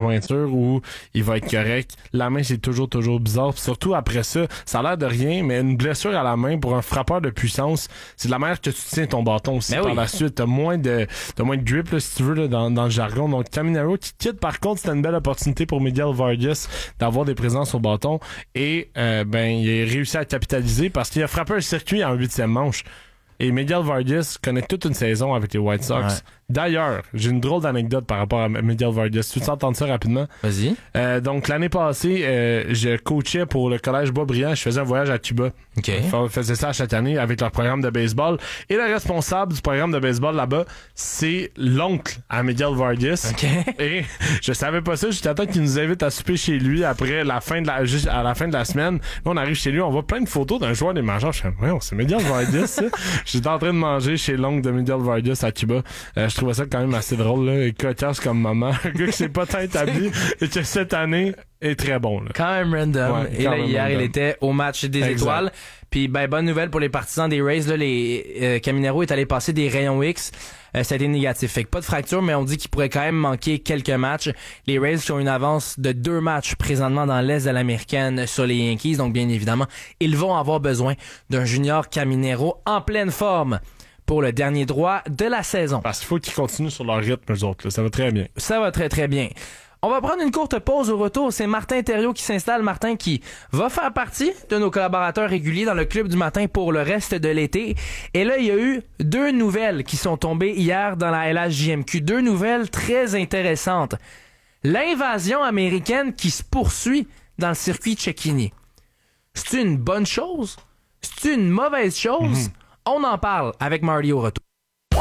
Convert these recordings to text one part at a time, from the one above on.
pointure ou il va être correct. La main, c'est toujours bizarre. Puis surtout après ça, ça a l'air de rien, mais une blessure à la main pour un frappeur de puissance, c'est de la manière que tu tiens ton bâton aussi. Par la suite, t'as moins de grip, là, si tu veux, là, dans le jargon. Donc, Caminero qui quitte, par contre, c'était une belle opportunité pour Miguel Vargas d'avoir des présences au bâton. Et, il a réussi à capitaliser parce qu'il a frappé un circuit en 8e manche. Et Miguel Vargas connaît toute une saison avec les White Sox. Ouais. D'ailleurs, j'ai une drôle d'anecdote par rapport à Miguel Vargas. Tu veux t'entendre ça rapidement? Vas-y. Donc, l'année passée, je coachais pour le collège Boisbriand. Je faisais un voyage à Cuba. OK. Je faisais ça chaque année avec leur programme de baseball. Et le responsable du programme de baseball là-bas, c'est l'oncle à Miguel Vargas. OK. Et je savais pas ça. J'étais temps qu'il nous invite à souper chez lui après à la fin de la semaine. Là, on arrive chez lui, on voit plein de photos d'un joueur des Majors. Je fais, c'est Miguel Vargas, ça. J'étais en train de manger chez l'oncle de Miguel Vargas à Cuba. Je trouvais ça quand même assez drôle, là. Et cocasse comme maman. Un gars qui s'est pas tant établi et que cette année est très bon, là. Quand même random. Ouais, et là, hier, random. Il était au match des étoiles. Puis, bonne nouvelle pour les partisans des Rays, là, Caminero est allé passer des rayons X. Ça a été négatif. Fait que pas de fracture, mais on dit qu'il pourrait quand même manquer quelques matchs. Les Rays qui ont une avance de 2 matchs présentement dans l'Est de l'Américaine sur les Yankees. Donc, bien évidemment, ils vont avoir besoin d'un junior Caminero en pleine forme pour le dernier droit de la saison. Parce qu'il faut qu'ils continuent sur leur rythme, eux autres, là. Ça va très bien. Ça va très, très bien. On va prendre une courte pause. Au retour, c'est Martin Thériault qui s'installe. Martin qui va faire partie de nos collaborateurs réguliers dans le Club du matin pour le reste de l'été. Et là, il y a eu 2 nouvelles qui sont tombées hier dans la LHJMQ. 2 nouvelles très intéressantes. L'invasion américaine qui se poursuit dans le circuit Cecchini. C'est une bonne chose? C'est une mauvaise chose? On en parle avec Marty au retour.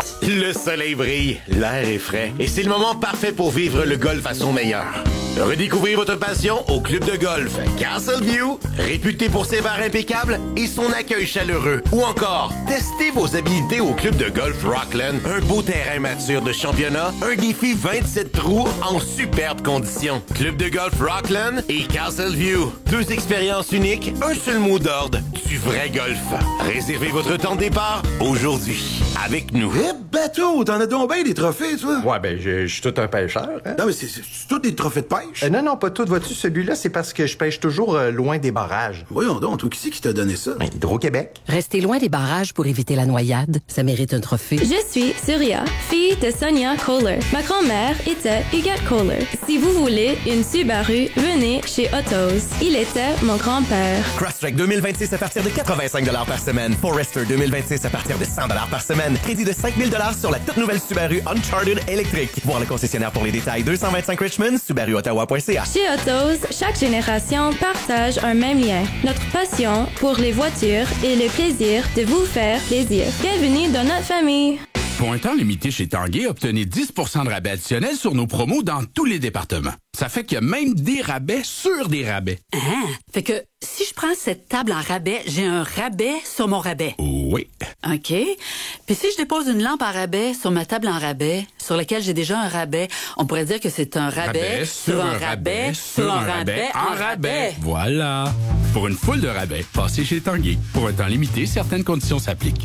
Le soleil brille, l'air est frais et c'est le moment parfait pour vivre le golf à son meilleur. Redécouvrez votre passion au club de golf Castleview, réputé pour ses bars impeccables et son accueil chaleureux. Ou encore, testez vos habilités au club de golf Rockland, un beau terrain mature de championnat, un défi 27 trous en superbes conditions. Club de golf Rockland et Castleview, 2 expériences uniques, un seul mot d'ordre, du vrai golf. Réservez votre temps de départ aujourd'hui avec nous. Eh, bateau, t'en as donc bien des trophées, toi? Ouais, je suis tout un pêcheur. Hein? Non, mais c'est tous des trophées de pêche? Non, pas tout. Vois-tu, celui-là, c'est parce que je pêche toujours loin des barrages. Voyons donc, toi, qui c'est qui t'a donné ça? Hydro-Québec. Restez loin des barrages pour éviter la noyade. Ça mérite un trophée. Je suis Surya, fille de Sonia Kohler. Ma grand-mère était Huguette Kohler. Si vous voulez une Subaru, venez chez Autos. Il était mon grand-père. Crosstrek 2026 à partir de 85$ par semaine. Forester 2026 à partir de 100$ par semaine. Crédit de 5000$ sur la toute nouvelle Subaru Uncharted électrique. Voir le concessionnaire pour les détails. 225 Richmond, SubaruOttawa.ca. Chez Autos, chaque génération partage un même lien. Notre passion pour les voitures et le plaisir de vous faire plaisir. Bienvenue dans notre famille. Pour un temps limité chez Tanguay, obtenez 10% de rabais additionnel sur nos promos dans tous les départements. Ça fait qu'il y a même des rabais sur des rabais. Fait que si je prends cette table en rabais, j'ai un rabais sur mon rabais. Oui. OK. Puis si je dépose une lampe en rabais sur ma table en rabais, sur laquelle j'ai déjà un rabais, on pourrait dire que c'est un rabais sur un rabais sur un rabais en rabais. Voilà. Pour une foule de rabais, passez chez Tanguay. Pour un temps limité, certaines conditions s'appliquent.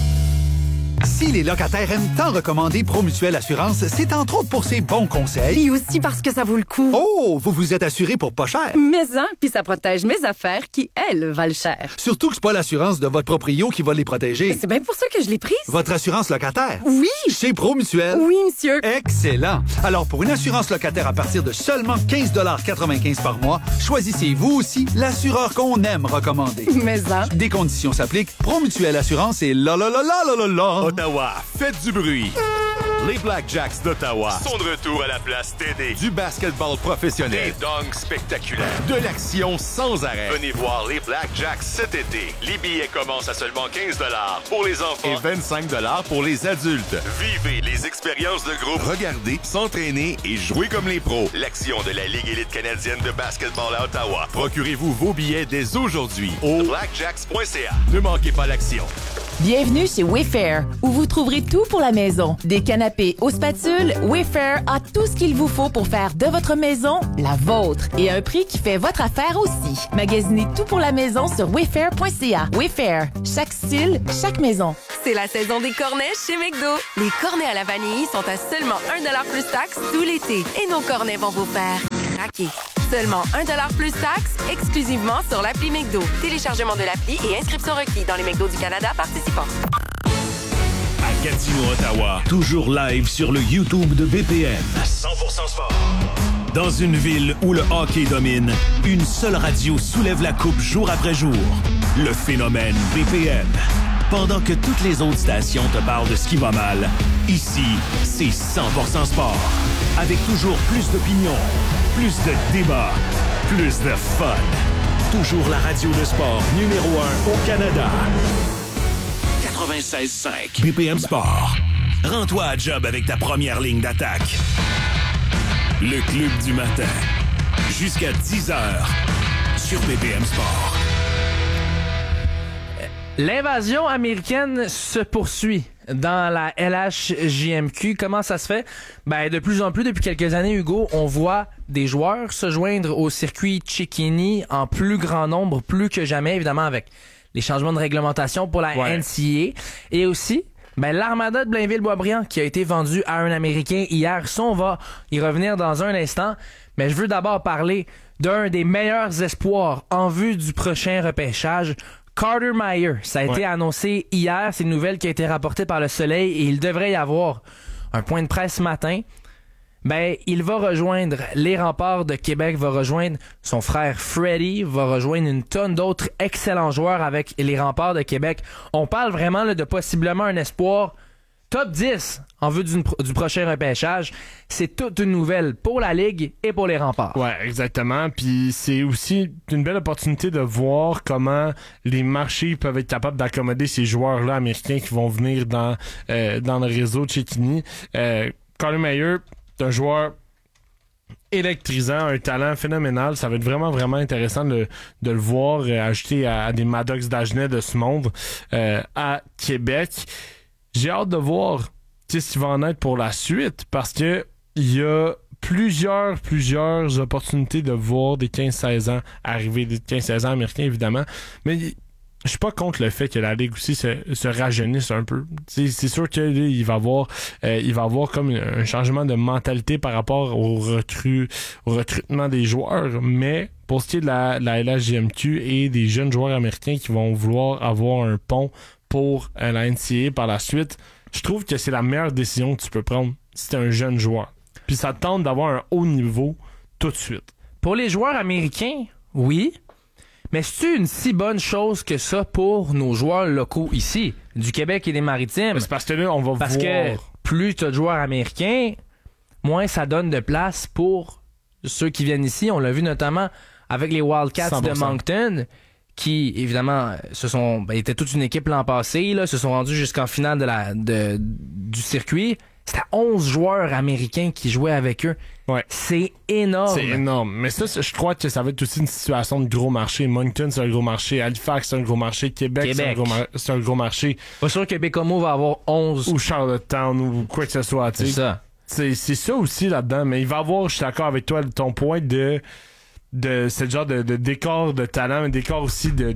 Si les locataires aiment tant recommander Promutuelle Assurance, c'est entre autres pour ses bons conseils. Et aussi parce que ça vaut le coup. Oh, vous vous êtes assuré pour pas cher. Mais puis ça protège mes affaires qui, elles, valent cher. Surtout que c'est pas l'assurance de votre proprio qui va les protéger. C'est bien pour ça que je l'ai prise. Votre assurance locataire? Oui. Chez Promutuelle? Oui, monsieur. Excellent. Alors, pour une assurance locataire à partir de seulement 15,95$ par mois, choisissez vous aussi l'assureur qu'on aime recommander. Mais Des conditions s'appliquent. Promutuelle Assurance et la. Ottawa, faites du bruit. Les Blackjacks d'Ottawa sont de retour à la place TD. Du basketball professionnel, des dunks spectaculaires, de l'action sans arrêt. Venez voir les Blackjacks cet été. Les billets commencent à seulement 15$ pour les enfants et 25$ pour les adultes. Vivez les expériences de groupe. Regardez, s'entraîner et jouer comme les pros. L'action de la Ligue élite canadienne de basketball à Ottawa. Procurez-vous vos billets dès aujourd'hui au blackjacks.ca. Ne manquez pas l'action. Bienvenue chez Wayfair, où vous trouverez tout pour la maison. Des canapés aux spatules, Wayfair a tout ce qu'il vous faut pour faire de votre maison la vôtre. Et à un prix qui fait votre affaire aussi. Magasinez tout pour la maison sur wayfair.ca. Wayfair, chaque style, chaque maison. C'est la saison des cornets chez McDo. Les cornets à la vanille sont à seulement 1$ plus taxes tout l'été. Et nos cornets vont vous faire craquer. Seulement 1$ plus taxes, exclusivement sur l'appli McDo. Téléchargement de l'appli et inscription requis dans les McDo du Canada participants. À Gatineau, Ottawa, toujours live sur le YouTube de BPM. 100% sport. Dans une ville où le hockey domine, une seule radio soulève la coupe jour après jour. Le phénomène BPM. Pendant que toutes les autres stations te parlent de ce qui va mal, ici, c'est 100% sport. Avec toujours plus d'opinions, plus de débats, plus de fun. Toujours la radio de sport numéro 1 au Canada. 96.5 BPM Sport. Rends-toi à job avec ta première ligne d'attaque. Le Club du matin. Jusqu'à 10h sur BPM Sport. L'invasion américaine se poursuit dans la LHJMQ. Comment ça se fait? Ben, de plus en plus, depuis quelques années, Hugo, on voit des joueurs se joindre au circuit Chickini en plus grand nombre, plus que jamais, évidemment, avec les changements de réglementation pour la NCAA. Et aussi, ben, l'Armada de Blainville-Boisbriand qui a été vendue à un Américain hier. Ça, on va y revenir dans un instant. Mais je veux d'abord parler d'un des meilleurs espoirs en vue du prochain repêchage, Carter Meyer. Ça a été annoncé hier. C'est une nouvelle qui a été rapportée par Le Soleil et il devrait y avoir un point de presse ce matin. Ben, il va rejoindre les Remparts de Québec, va rejoindre son frère Freddy, va rejoindre une tonne d'autres excellents joueurs avec les Remparts de Québec. On parle vraiment là, de possiblement un espoir top 10 en vue du prochain repêchage. C'est toute une nouvelle pour la Ligue et pour les Remparts. Ouais, exactement. Puis c'est aussi une belle opportunité de voir comment les marchés peuvent être capables d'accommoder ces joueurs-là américains qui vont venir dans le réseau de Chickini. Carter Meyer, c'est un joueur électrisant, un talent phénoménal. Ça va être vraiment, vraiment intéressant de le voir ajouté à des Maddox d'Agenais de ce monde à Québec. J'ai hâte de voir ce qui va en être pour la suite parce que il y a plusieurs opportunités de voir des 15-16 ans arriver, des 15-16 ans américains évidemment, mais je suis pas contre le fait que la Ligue aussi se rajeunisse un peu. C'est sûr que là, il va avoir comme un changement de mentalité par rapport au recrutement des joueurs, mais pour ce qui est de la LHJMQ et des jeunes joueurs américains qui vont vouloir avoir un pont pour la NCAA par la suite, je trouve que c'est la meilleure décision que tu peux prendre si t'es un jeune joueur. Puis ça te tente d'avoir un haut niveau tout de suite. Pour les joueurs américains, oui. Mais c'est une si bonne chose que ça pour nos joueurs locaux ici, du Québec et des Maritimes? C'est parce que là, on va voir... Parce que plus tu as de joueurs américains, moins ça donne de place pour ceux qui viennent ici. On l'a vu notamment avec les Wildcats 100%. De Moncton, qui, évidemment, étaient toute une équipe l'an passé, là, se sont rendus jusqu'en finale du circuit. C'était 11 joueurs américains qui jouaient avec eux. Ouais. C'est énorme. C'est énorme. Mais ça, je crois que ça va être aussi une situation de gros marché. Moncton, c'est un gros marché. Halifax, c'est un gros marché. Québec. C'est un gros marché. Pas sûr que Bécomo va avoir 11. Ou Charlottetown, ou quoi que ce soit. C'est ça. C'est ça aussi là-dedans. Mais il va avoir, je suis d'accord avec toi, ton point de ce genre de décor de talent, mais décor aussi de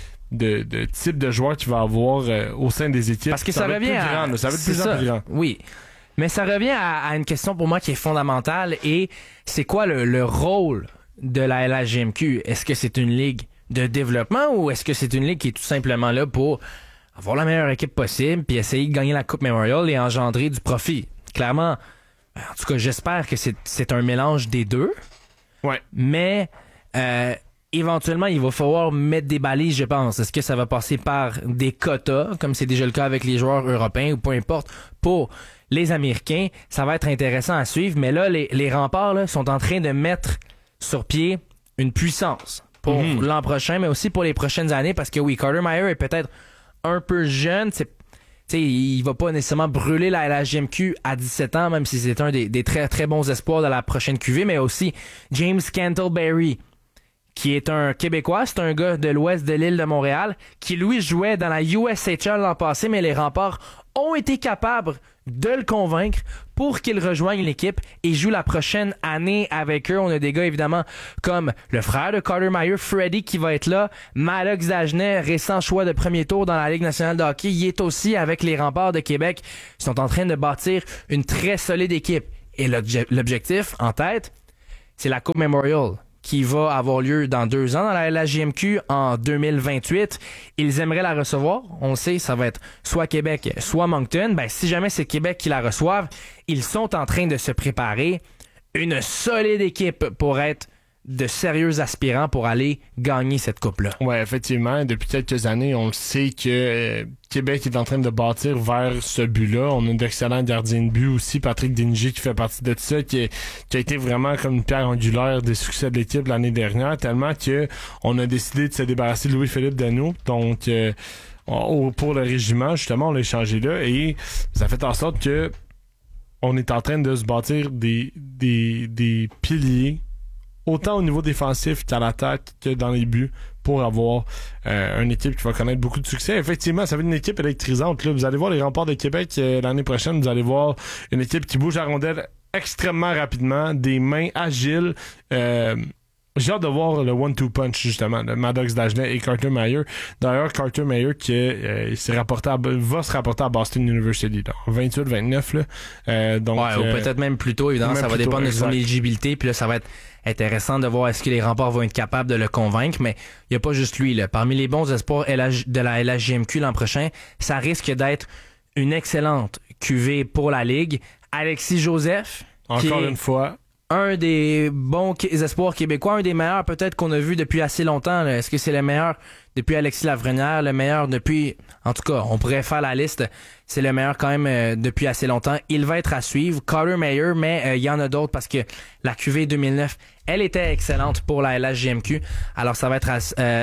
type de joueur qu'il va avoir au sein des équipes. Parce que ça revient à... Ça va être plus grand. Oui. Mais ça revient à une question pour moi qui est fondamentale et c'est quoi le rôle de la LHJMQ? Est-ce que c'est une ligue de développement ou est-ce que c'est une ligue qui est tout simplement là pour avoir la meilleure équipe possible puis essayer de gagner la Coupe Memorial et engendrer du profit? Clairement, en tout cas, j'espère que c'est un mélange des deux. Ouais. Mais éventuellement, il va falloir mettre des balises, je pense. Est-ce que ça va passer par des quotas, comme c'est déjà le cas avec les joueurs européens ou peu importe, pour les Américains? Ça va être intéressant à suivre. Mais là, les Remparts là, sont en train de mettre sur pied une puissance pour l'an prochain, mais aussi pour les prochaines années. Parce que oui, Carter Meyer est peut-être un peu jeune. Il va pas nécessairement brûler la LHJMQ à 17 ans, même si c'est un des très très bons espoirs de la prochaine QV, mais aussi James Cantleberry, qui est un Québécois, c'est un gars de l'ouest de l'île de Montréal, qui lui jouait dans la USHL l'an passé, mais les Remparts ont été capables de le convaincre pour qu'il rejoigne l'équipe et joue la prochaine année avec eux. On a des gars évidemment comme le frère de Carter Meyer, Freddy, qui va être là, Maddox Dagenet, récent choix de premier tour dans la Ligue nationale de hockey, il est aussi avec les Remparts de Québec. Ils sont en train de bâtir une très solide équipe. Et l'objectif en tête, c'est la Coupe Memorial, qui va avoir lieu dans 2 ans dans la LHJMQ en 2028. Ils aimeraient la recevoir. On le sait, ça va être soit Québec, soit Moncton. Ben, si jamais c'est Québec qui la reçoivent, ils sont en train de se préparer une solide équipe pour être de sérieux aspirants pour aller gagner cette coupe-là. Ouais, effectivement. Depuis quelques années, on le sait que Québec est en train de bâtir vers ce but-là. On a d'excellents gardiens de but aussi. Patrick Déniger qui fait partie de ça, qui a été vraiment comme une pierre angulaire des succès de l'équipe l'année dernière, tellement que on a décidé de se débarrasser de Louis-Philippe Danoux. Donc, pour le régiment, justement, on l'a échangé là et ça fait en sorte que on est en train de se bâtir des piliers autant au niveau défensif qu'à l'attaque que dans les buts pour avoir une équipe qui va connaître beaucoup de succès. Effectivement, ça va être une équipe électrisante. Là, vous allez voir les Remparts de Québec l'année prochaine, vous allez voir une équipe qui bouge la rondelle extrêmement rapidement, des mains agiles. J'ai hâte de voir le 1-2 punch, justement, de Maddox Dagenet et Carter Meyer. D'ailleurs, Carter Meyer qui va se rapporter à Boston University, 28-29. Donc, ou peut-être même plus tôt, évidemment, ça va dépendre de son éligibilité. Puis là, ça va être intéressant de voir est-ce que les Remparts vont être capables de le convaincre. Mais il n'y a pas juste lui. Là. Parmi les bons espoirs de la LHJMQ l'an prochain, ça risque d'être une excellente cuvée pour la Ligue. Alexis Joseph. Encore une fois. Un des bons espoirs québécois, un des meilleurs peut-être qu'on a vu depuis assez longtemps. Là. Est-ce que c'est le meilleur depuis Alexis Lafrenière, le meilleur depuis... En tout cas, on pourrait faire la liste. C'est le meilleur quand même depuis assez longtemps. Il va être à suivre. Carter Meyer, mais il y en a d'autres parce que la QV 2009, elle était excellente pour la LHJMQ. Alors ça va être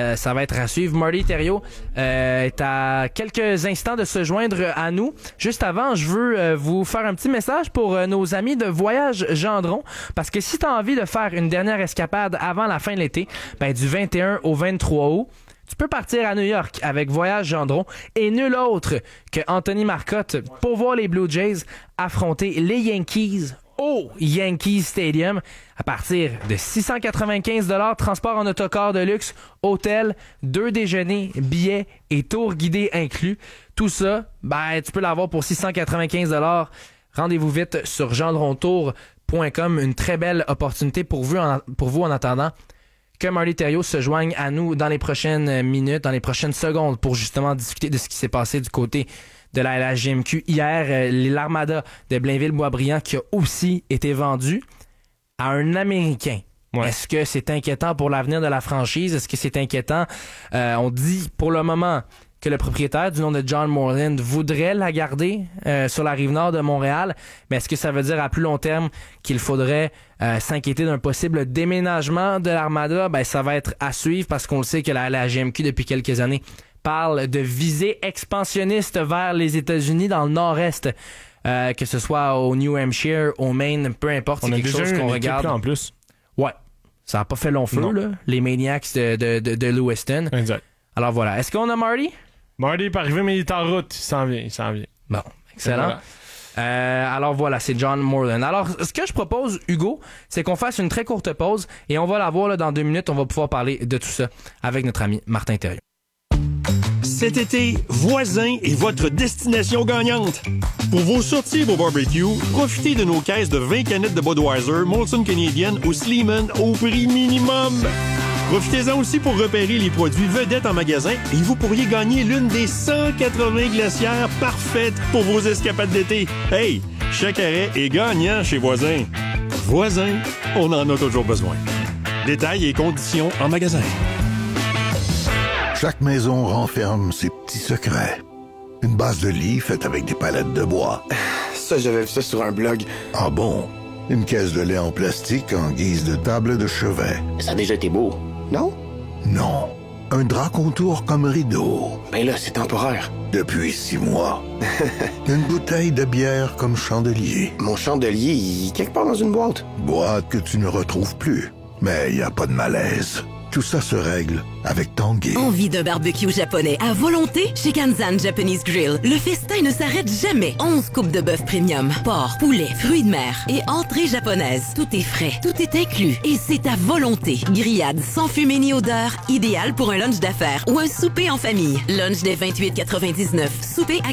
à suivre. Marty Thériault est à quelques instants de se joindre à nous. Juste avant, je veux vous faire un petit message pour nos amis de Voyage Gendron. Parce que si tu as envie de faire une dernière escapade avant la fin de l'été, ben, du 21 au 23 août, tu peux partir à New York avec Voyage Gendron et nul autre que Anthony Marcotte pour voir les Blue Jays affronter les Yankees au Yankee Stadium à partir de 695 $, transport en autocar de luxe, hôtel, 2 déjeuners, billets et tour guidé inclus. Tout ça, ben, tu peux l'avoir pour 695 $. Rendez-vous vite sur gendrontour.com. Une très belle opportunité pour vous en attendant que Marty Thériault se joigne à nous dans les prochaines minutes, dans les prochaines secondes pour justement discuter de ce qui s'est passé du côté de la LHJMQ. Hier, l'Armada de Blainville-Boisbriand qui a aussi été vendu à un Américain. Ouais. Est-ce que c'est inquiétant pour l'avenir de la franchise? Est-ce que c'est inquiétant? On dit pour le moment que le propriétaire du nom de John Moreland voudrait la garder sur la rive nord de Montréal, mais est-ce que ça veut dire à plus long terme qu'il faudrait s'inquiéter d'un possible déménagement de l'Armada? Ben, ça va être à suivre parce qu'on le sait que la GMQ depuis quelques années parle de visée expansionniste vers les États-Unis dans le nord-est, que ce soit au New Hampshire, au Maine, peu importe, c'est quelque chose qu'on regarde. Là en plus. Ouais, ça n'a pas fait long feu, là, les Maniacs de Lewiston. Exact. Alors voilà, est-ce qu'on a Marty? Marty est pas arrivé, mais il est en route. Il s'en vient. Bon, excellent. Alors voilà, c'est John Moreland. Alors, ce que je propose, Hugo, c'est qu'on fasse une très courte pause et on va la voir là, dans 2 minutes. On va pouvoir parler de tout ça avec notre ami Martin Thériault. Cet été, Voisin est votre destination gagnante. Pour vos sorties et vos barbecues, profitez de nos caisses de 20 canettes de Budweiser, Molson Canadian ou Sleeman au prix minimum. Profitez-en aussi pour repérer les produits vedettes en magasin et vous pourriez gagner l'une des 180 glacières parfaites pour vos escapades d'été. Hey, chaque arrêt est gagnant chez Voisin. Voisin, on en a toujours besoin. Détails et conditions en magasin. Chaque maison renferme ses petits secrets. Une base de lit faite avec des palettes de bois. Ça, j'avais vu ça sur un blog. Ah bon? Une caisse de lait en plastique en guise de table de chevet. Ça a déjà été beau, non? Non. Un drap contour comme rideau. Ben là, c'est temporaire. Depuis 6 mois. Une bouteille de bière comme chandelier. Mon chandelier, il est quelque part dans une boîte. Boîte que tu ne retrouves plus. Mais il n'y a pas de malaise. Tout ça se règle avec Tanguay. Envie d'un barbecue japonais à volonté? Chez Kanzan Japanese Grill, le festin ne s'arrête jamais. 11 coupes de bœuf premium, porc, poulet, fruits de mer et entrées japonaises. Tout est frais, tout est inclus et c'est à volonté. Grillade sans fumée ni odeur, idéal pour un lunch d'affaires ou un souper en famille. Lunch dès 28,99, souper à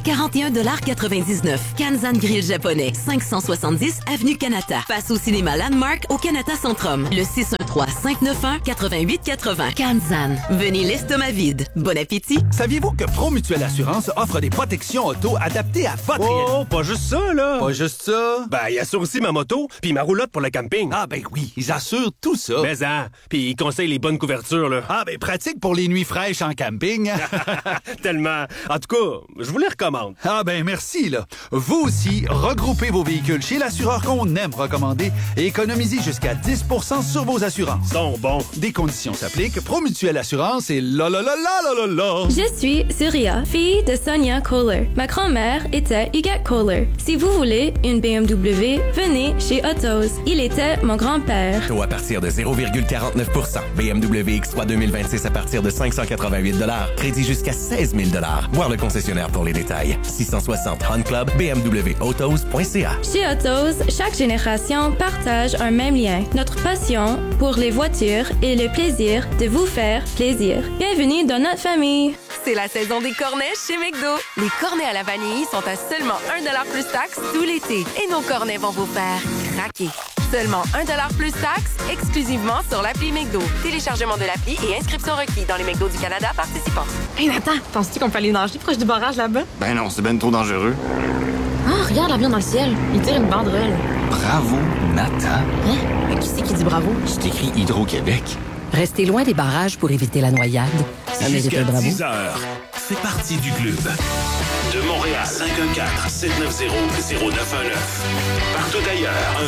41,99 $. Kanzan Grill japonais, 570 Avenue Kanata. Passe au cinéma Landmark au Kanata Centrum. Le 613-591-8880. Kanzan. Venez l'estomac vide. Bon appétit. Saviez-vous que Promutuelle Assurance offre des protections auto adaptées à votre Oh, pas juste ça, là! Pas juste ça? Ben, ils assurent aussi ma moto puis ma roulotte pour le camping. Ah, ben oui, ils assurent tout ça. Mais puis ils conseillent les bonnes couvertures, là. Ah, ben pratique pour les nuits fraîches en camping. Tellement. En tout cas, je vous les recommande. Ah, ben merci, là. Vous aussi, regroupez vos véhicules chez l'assureur qu'on aime recommander et économisez jusqu'à 10 % sur vos assurances. Sont bons. Des conditions s'appliquent. Promutuelle Assurance et la. Je suis Surya, fille de Sonia Kohler. Ma grand-mère était Huguette Kohler. Si vous voulez une BMW, venez chez Autos. Il était mon grand-père. Taux à partir de 0,49 %. BMW X3 2026 à partir de 588 $. Crédit jusqu'à 16 000 $. Voir le concessionnaire pour les détails. 660 Hunt Club, bmwautos.ca. Chez Autos, chaque génération partage un même lien. Notre passion pour les voitures et le plaisir de vous faire plaisir. Bienvenue dans notre famille. C'est la saison des cornets chez McDo. Les cornets à la vanille sont à seulement 1 $ plus taxe tout l'été. Et nos cornets vont vous faire craquer. Seulement 1 $ plus taxe, exclusivement sur l'appli McDo. Téléchargement de l'appli et inscription requis dans les McDo du Canada participants. Hey Nathan, penses-tu qu'on peut aller nager proche du barrage là-bas? Ben non, c'est ben trop dangereux. Ah, regarde l'avion dans le ciel. Il tire une banderole. Bravo, Nathan. Hein? Mais qui c'est qui dit bravo? C'est écrit Hydro-Québec. Restez loin des barrages pour éviter la noyade. Ça mérite un bravo. 10h, fais partie du club. De Montréal, 514-790-0919. Partout ailleurs,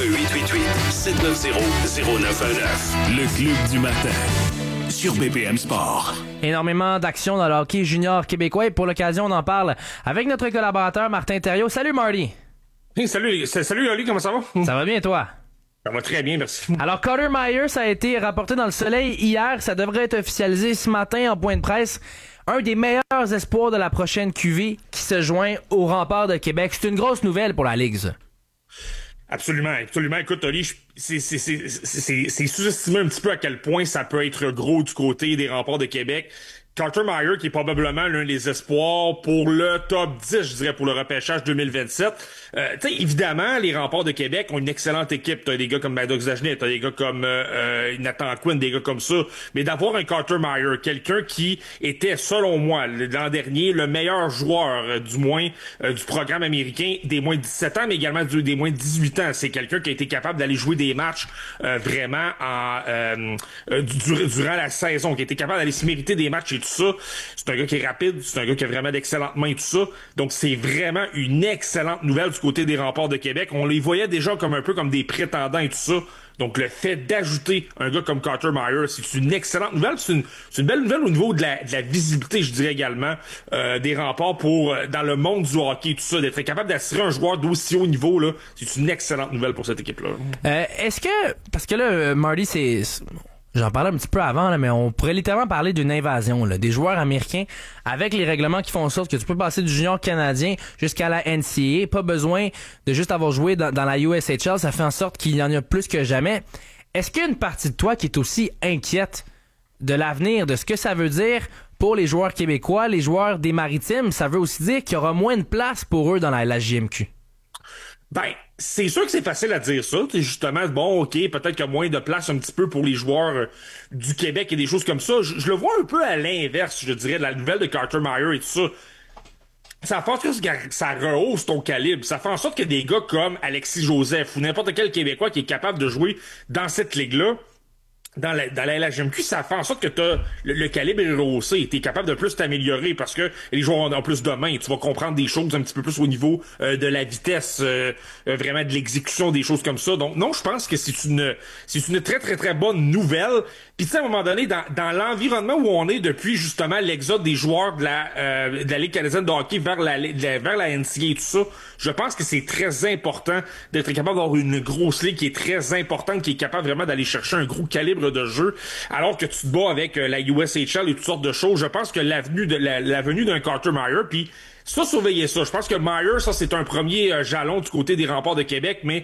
1-888-790-0919. Le club du matin. Sur BPM Sport. Énormément d'actions dans le hockey junior québécois et pour l'occasion, on en parle avec notre collaborateur Martin Thériault. Salut Marty! Hey, salut Oli, comment ça va? Ça va bien toi? Ça va très bien, merci. Alors, Carter Myers a été rapporté dans le Soleil hier. Ça devrait être officialisé ce matin en point de presse. Un des meilleurs espoirs de la prochaine QV qui se joint au Rempart de Québec. C'est une grosse nouvelle pour la Ligue, ça. Absolument. Écoute, Oli, c'est sous-estimé un petit peu à quel point ça peut être gros du côté des Remparts de Québec. Carter Myers, qui est probablement l'un des espoirs pour le top 10, je dirais, pour le repêchage 2027. Tu sais, évidemment, les Remparts de Québec ont une excellente équipe. T'as des gars comme Maddox Dagenet, t'as des gars comme Nathan Quinn, des gars comme ça. Mais d'avoir un Carter Myers, quelqu'un qui était, selon moi, l'an dernier, le meilleur joueur, du moins, du programme américain des moins de 17 ans, mais également des moins de 18 ans. C'est quelqu'un qui a été capable d'aller jouer des matchs vraiment durant la saison, qui a été capable d'aller se mériter des matchs et tout ça. C'est un gars qui est rapide, c'est un gars qui a vraiment d'excellentes mains et tout ça. Donc, c'est vraiment une excellente nouvelle du côté des Remparts de Québec. On les voyait déjà comme un peu comme des prétendants et tout ça. Donc, le fait d'ajouter un gars comme Carter Myers, c'est une excellente nouvelle. C'est une belle nouvelle au niveau de la visibilité, je dirais également, des Remparts pour dans le monde du hockey et tout ça. D'être capable d'attirer un joueur d'aussi haut niveau, là, c'est une excellente nouvelle pour cette équipe-là. Est-ce que... Parce que là, Marty, c'est... J'en parlais un petit peu avant, là, mais on pourrait littéralement parler d'une invasion là, des joueurs américains avec les règlements qui font en sorte que tu peux passer du junior canadien jusqu'à la NCAA. Pas besoin de juste avoir joué dans la USHL. Ça fait en sorte qu'il y en a plus que jamais. Est-ce qu'il y a une partie de toi qui est aussi inquiète de l'avenir, de ce que ça veut dire pour les joueurs québécois, les joueurs des Maritimes? Ça veut aussi dire qu'il y aura moins de place pour eux dans la JMQ. Ben, c'est sûr que c'est facile à dire ça. T'sais, justement, bon, OK, peut-être qu'il y a moins de place un petit peu pour les joueurs du Québec et des choses comme ça. Je le vois un peu à l'inverse, je dirais, de la nouvelle de Carter Myers et tout ça. Ça fait en sorte que ça rehausse ton calibre. Ça fait en sorte que des gars comme Alexis Joseph ou n'importe quel Québécois qui est capable de jouer dans cette ligue-là, dans la LHMQ, ça fait en sorte que t'as le calibre est rehaussé. T'es capable de plus t'améliorer parce que les joueurs ont plus de mains. Tu vas comprendre des choses un petit peu plus au niveau de la vitesse, vraiment de l'exécution, des choses comme ça. Donc non, je pense que c'est une très très très bonne nouvelle. Puis tu sais, à un moment donné, dans l'environnement où on est depuis justement l'exode des joueurs de la Ligue canadienne de hockey vers la NCAA et tout ça, je pense que c'est très important d'être capable d'avoir une grosse ligue qui est très importante, qui est capable vraiment d'aller chercher un gros calibre calibre de jeu, alors que tu te bats avec la USHL et toutes sortes de choses. Je pense que la venue d'un Carter Meyer, puis ça, surveillez ça. Je pense que Meyer, ça, c'est un premier jalon du côté des Remparts de Québec, mais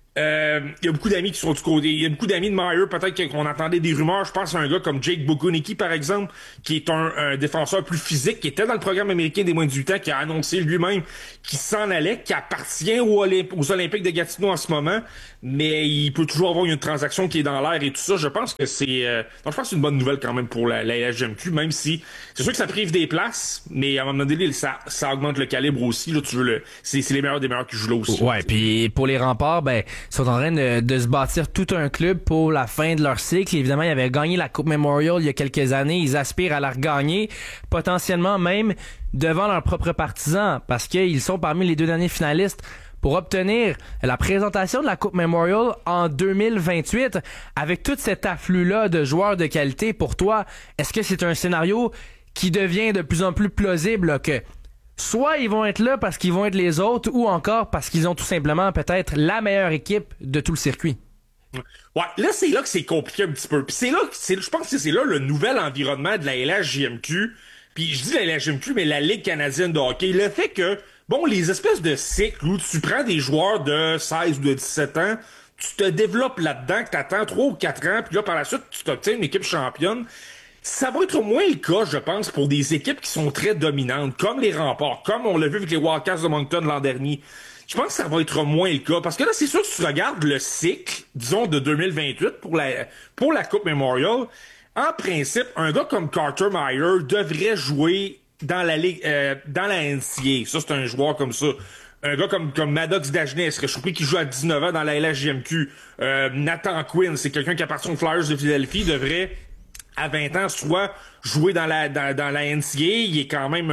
il y a beaucoup d'amis qui sont du côté. Il y a beaucoup d'amis de Meyer, peut-être qu'on entendait des rumeurs. Je pense à un gars comme Jake Bogunicki, par exemple, qui est un défenseur plus physique, qui était dans le programme américain des moins de 18 ans, qui a annoncé lui-même qu'il s'en allait, qui appartient aux Olympiques de Gatineau en ce moment, mais il peut toujours avoir une transaction qui est dans l'air et tout ça. Je pense que c'est une bonne nouvelle quand même pour la LHJMQ, même si c'est sûr que ça prive des places, mais à un moment donné, ça augmente le calibre aussi. Là, c'est les meilleurs des meilleurs qui jouent là aussi. Ouais, puis pour les Remparts, ils sont en train de se bâtir tout un club pour la fin de leur cycle. Évidemment, ils avaient gagné la Coupe Memorial il y a quelques années. Ils aspirent à la regagner, potentiellement même devant leurs propres partisans, parce qu'ils sont parmi les 2 derniers finalistes pour obtenir la présentation de la Coupe Memorial en 2028. Avec tout cet afflux-là de joueurs de qualité, pour toi, est-ce que c'est un scénario qui devient de plus en plus plausible, là, que soit ils vont être là parce qu'ils vont être les autres, ou encore parce qu'ils ont tout simplement peut-être la meilleure équipe de tout le circuit? Ouais, là, c'est là que c'est compliqué un petit peu. Puis je pense que c'est là le nouvel environnement de la LHJMQ. Puis je dis la LHJMQ, mais la Ligue canadienne de hockey. Le fait que, les espèces de cycles où tu prends des joueurs de 16 ou de 17 ans, tu te développes là-dedans, que t'attends 3 ou 4 ans, puis là, par la suite, tu t'obtiens une équipe championne. Ça va être moins le cas, je pense, pour des équipes qui sont très dominantes, comme les Remparts, comme on l'a vu avec les Wildcats de Moncton l'an dernier. Je pense que ça va être moins le cas. Parce que là, c'est sûr que si tu regardes le cycle, disons, de 2028 pour la Coupe Memorial, en principe, un gars comme Carter Meyer devrait jouer dans la Ligue, dans la NCAA. Ça, c'est un joueur comme ça. Un gars comme Maddox Dagenet serait surpris qu'il joue à 19 ans dans la LHJMQ. Nathan Quinn, c'est quelqu'un qui appartient aux Flyers de Philadelphie, devrait, à 20 ans, soit jouer dans la NCAA. Il est quand même...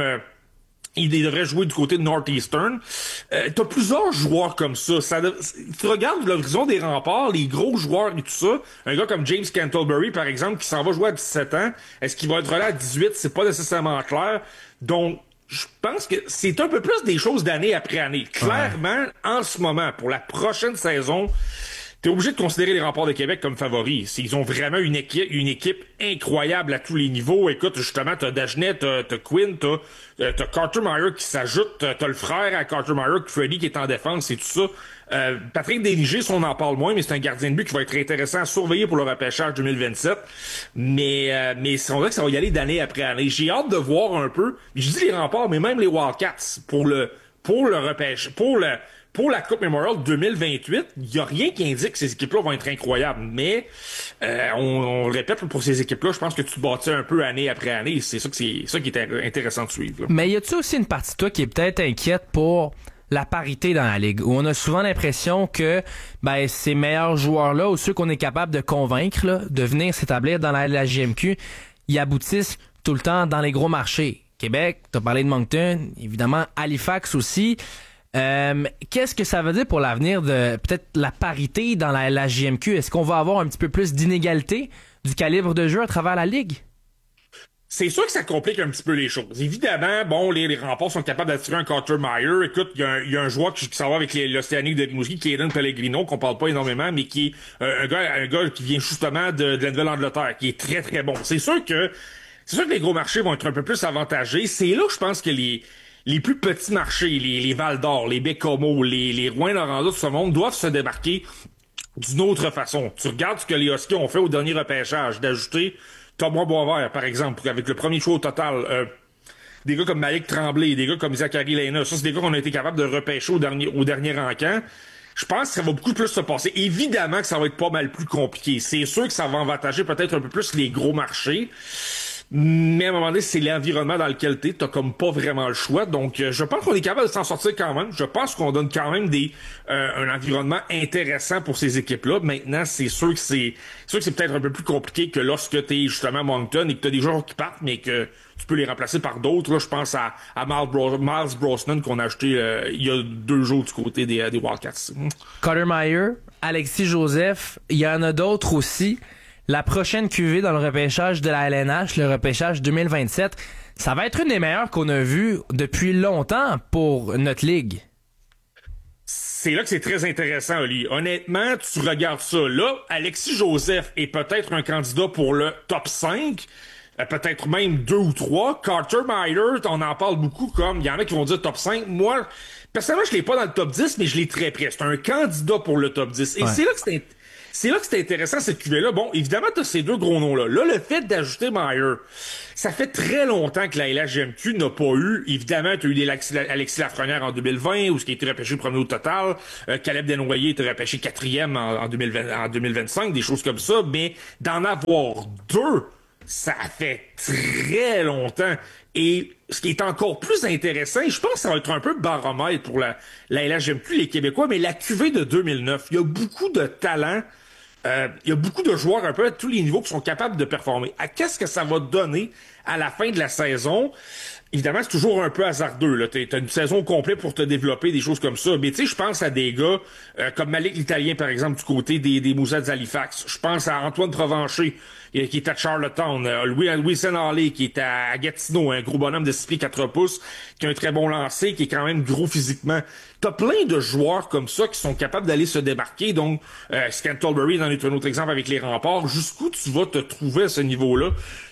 il devrait jouer du côté de Northeastern. T'as plusieurs joueurs comme ça. Tu regardes l'horizon des Remparts, les gros joueurs et tout ça. Un gars comme James Cantlebury, par exemple, qui s'en va jouer à 17 ans. Est-ce qu'il va être là à 18? C'est pas nécessairement clair. Donc, je pense que c'est un peu plus des choses d'année après année. Clairement, en ce moment, pour la prochaine saison, t'es obligé de considérer les Remparts de Québec comme favoris. Ils ont vraiment une équipe incroyable à tous les niveaux. Écoute, justement, t'as Dagenet, t'as Quinn, t'as Carter Meyer qui s'ajoute, t'as le frère à Carter Meyer, Freddy, qui est en défense et tout ça. Patrick Desniger, on en parle moins, mais c'est un gardien de but qui va être intéressant à surveiller pour le repêchage 2027. Mais on dirait que ça va y aller d'année après année. J'ai hâte de voir un peu. Je dis les Remparts, mais même les Wildcats pour le repêchage, pour la Coupe Memorial 2028, il n'y a rien qui indique que ces équipes-là vont être incroyables. Mais on le répète, pour ces équipes-là, je pense que tu te bâtis un peu année après année. C'est ça qui est intéressant de suivre. Là. Mais y a-tu aussi une partie de toi qui est peut-être inquiète pour la parité dans la Ligue, où on a souvent l'impression que ces meilleurs joueurs-là, ou ceux qu'on est capable de convaincre là, de venir s'établir dans la LHJMQ, ils aboutissent tout le temps dans les gros marchés. Québec, t'as parlé de Moncton, évidemment Halifax aussi. Qu'est-ce que ça veut dire pour l'avenir de peut-être la parité dans la LHJMQ? Est-ce qu'on va avoir un petit peu plus d'inégalité du calibre de jeu à travers la Ligue? C'est sûr que ça complique un petit peu les choses. Évidemment, les Remparts sont capables d'attirer un Carter Meyer. Écoute, il y a un joueur qui s'en va avec l'Océanique de Rimouski, qui est Aiden Pellegrino, qu'on parle pas énormément, mais qui est un gars qui vient justement de la Nouvelle-Angleterre, qui est très très bon. C'est sûr que les gros marchés vont être un peu plus avantagés. C'est là que je pense que les plus petits marchés, les Val-d'Or, les Bécomo, les Rouyn-Noranda de ce monde doivent se démarquer d'une autre façon. Tu regardes ce que les Huskies ont fait au dernier repêchage, d'ajouter Thomas Boisvert, par exemple, avec le premier choix au total, des gars comme Malik Tremblay, des gars comme Zachary Lena, ça, c'est des gars qu'on a été capable de repêcher au dernier encamp. Je pense que ça va beaucoup plus se passer. Évidemment que ça va être pas mal plus compliqué. C'est sûr que ça va avantager peut-être un peu plus les gros marchés. Mais à un moment donné, c'est l'environnement dans lequel t'as comme pas vraiment le choix. Donc, je pense qu'on est capable de s'en sortir quand même. Je pense qu'on donne quand même un environnement intéressant pour ces équipes-là. Maintenant, c'est sûr que c'est peut-être un peu plus compliqué que lorsque t'es justement à Moncton et que t'as des joueurs qui partent, mais que tu peux les remplacer par d'autres. Là, je pense à Miles Brosnan qu'on a acheté il y a 2 jours du côté des Wildcats. Carter Meyer, Alexis Joseph, il y en a d'autres aussi. La prochaine cuvée dans le repêchage de la LNH, le repêchage 2027, ça va être une des meilleures qu'on a vues depuis longtemps pour notre ligue. c'est là que c'est très intéressant, Oli. Honnêtement, tu regardes ça. Là, Alexis Joseph est peut-être un candidat pour le top 5, peut-être même 2 ou 3. Carter Meier, on en parle beaucoup comme, il y en a qui vont dire top 5. Moi, personnellement, je l'ai pas dans le top 10, mais je l'ai très près. C'est un candidat pour le top 10. Et c'est là que c'est intéressant, cette cuvée-là. Bon, évidemment, t'as ces deux gros noms-là. Là, le fait d'ajouter Meier, ça fait très longtemps que la LHGMQ n'a pas eu. Évidemment, t'as eu Alexis Lafrenière en 2020, où ce qui a été repêché premier au total. Caleb Desnoyers était repêché 4e en 2025, des choses comme ça. Mais d'en avoir 2, ça fait très longtemps. Et ce qui est encore plus intéressant, et je pense que ça va être un peu baromètre pour la LHGMQ, les Québécois, mais la cuvée de 2009, il y a beaucoup de talent. Il y a beaucoup de joueurs un peu à tous les niveaux qui sont capables de performer. Qu'est-ce que ça va donner à la fin de la saison? Évidemment, c'est toujours un peu hasardeux. Là. T'as une saison complète pour te développer, des choses comme ça. Mais tu sais, je pense à des gars comme Malik l'Italien, par exemple, du côté des Moussets d'Halifax. Je pense à Antoine Provencher, qui est à Charlottetown. Wilson Halley, qui est à Gatineau, un gros bonhomme de 6 pieds 4 pouces, qui a un très bon lancer, qui est quand même gros physiquement. T'as plein de joueurs comme ça qui sont capables d'aller se démarquer. Donc, Scantlebury en est un autre exemple avec les Remparts. Jusqu'où tu vas te trouver à ce niveau-là?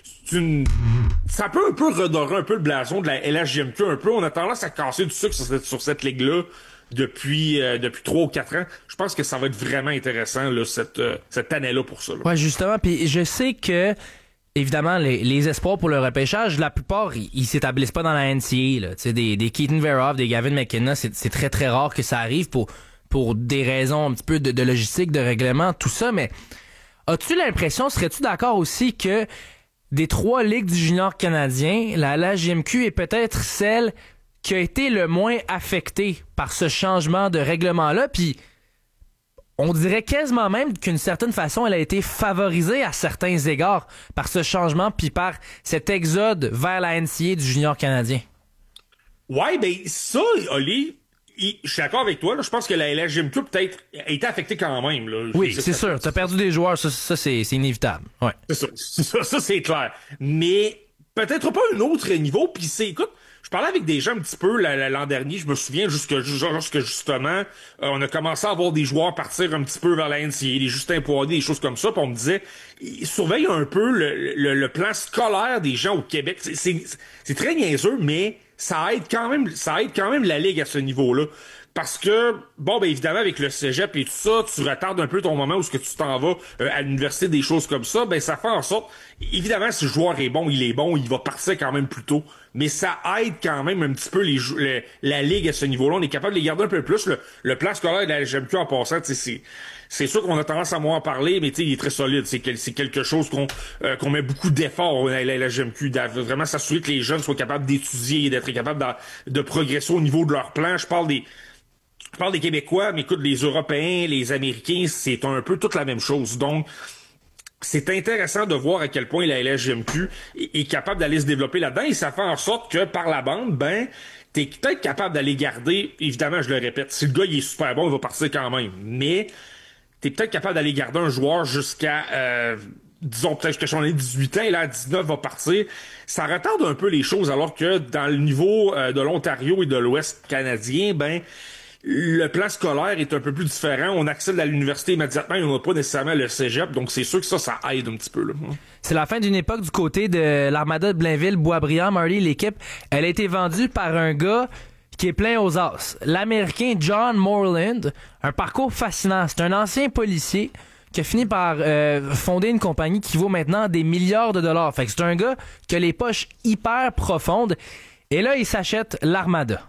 Ça peut un peu redorer un peu le blason de la LHGMQ un peu. On a tendance à casser du sucre sur cette ligue-là depuis 3 ou 4 ans. Je pense que ça va être vraiment intéressant là, cette année-là pour ça. Là. Ouais, justement. Puis je sais que évidemment, les espoirs pour le repêchage, la plupart, ils s'établissent pas dans la NCAA. Là. Des Keaton Verhoff, des Gavin McKenna, c'est très très rare que ça arrive pour des raisons un petit peu de logistique, de règlement, tout ça. Mais as-tu l'impression, serais-tu d'accord aussi que des 3 ligues du junior canadien, la LHGMQ est peut-être celle qui a été le moins affectée par ce changement de règlement-là, puis on dirait quasiment même qu'une certaine façon, elle a été favorisée à certains égards par ce changement, puis par cet exode vers la NCAA du junior canadien. Ouais, ben ça, Oli, je suis d'accord avec toi. Là, je pense que la LHGMQ peut-être a été affectée quand même. Là. Oui, c'est sûr. T'as perdu des joueurs, ça c'est inévitable. Ouais. Ça c'est clair. Mais peut-être pas un autre niveau. Puis écoute, je parlais avec des gens un petit peu l'an dernier. Je me souviens lorsque justement on a commencé à avoir des joueurs partir un petit peu vers la NCAA, des Justin Poirier, des choses comme ça. Puis on me disait, surveille un peu le plan scolaire des gens au Québec. C'est très niaiseux, mais ça aide quand même la Ligue à ce niveau-là. Parce que, bon, ben évidemment, avec le cégep et tout ça, tu retardes un peu ton moment où ce que tu t'en vas à l'université, des choses comme ça, ben ça fait en sorte, évidemment, si le joueur est bon, il va partir quand même plus tôt. Mais ça aide quand même un petit peu la Ligue à ce niveau-là. On est capable de les garder un peu plus. Le plan scolaire de la LHGMQ en passant, c'est sûr qu'on a tendance à moins en parler, mais il est très solide. C'est quelque chose qu'on met beaucoup d'efforts à la LHGMQ, vraiment s'assurer que les jeunes soient capables d'étudier et d'être capables de progresser au niveau de leur plan. Je parle des Québécois, mais écoute, les Européens, les Américains, c'est un peu toute la même chose. Donc, c'est intéressant de voir à quel point la LHGMQ est capable d'aller se développer là-dedans, et ça fait en sorte que par la bande, ben, t'es peut-être capable d'aller garder, évidemment, je le répète, si le gars il est super bon, il va partir quand même, mais t'es peut-être capable d'aller garder un joueur jusqu'à, disons peut-être que j'en ai 18 ans, et là, à 19 va partir. Ça retarde un peu les choses, alors que dans le niveau de l'Ontario et de l'Ouest canadien, ben, le plan scolaire est un peu plus différent. On accède à l'université immédiatement et on n'a pas nécessairement le cégep. Donc, c'est sûr que ça aide un petit peu. Là. C'est la fin d'une époque du côté de l'Armada de Blainville-Boisbriand. Marty, l'équipe, elle a été vendue par un gars qui est plein aux as. L'Américain John Moreland. Un parcours fascinant. C'est un ancien policier qui a fini par fonder une compagnie qui vaut maintenant des milliards de dollars. Fait que c'est un gars qui a les poches hyper profondes. Et là, il s'achète l'Armada.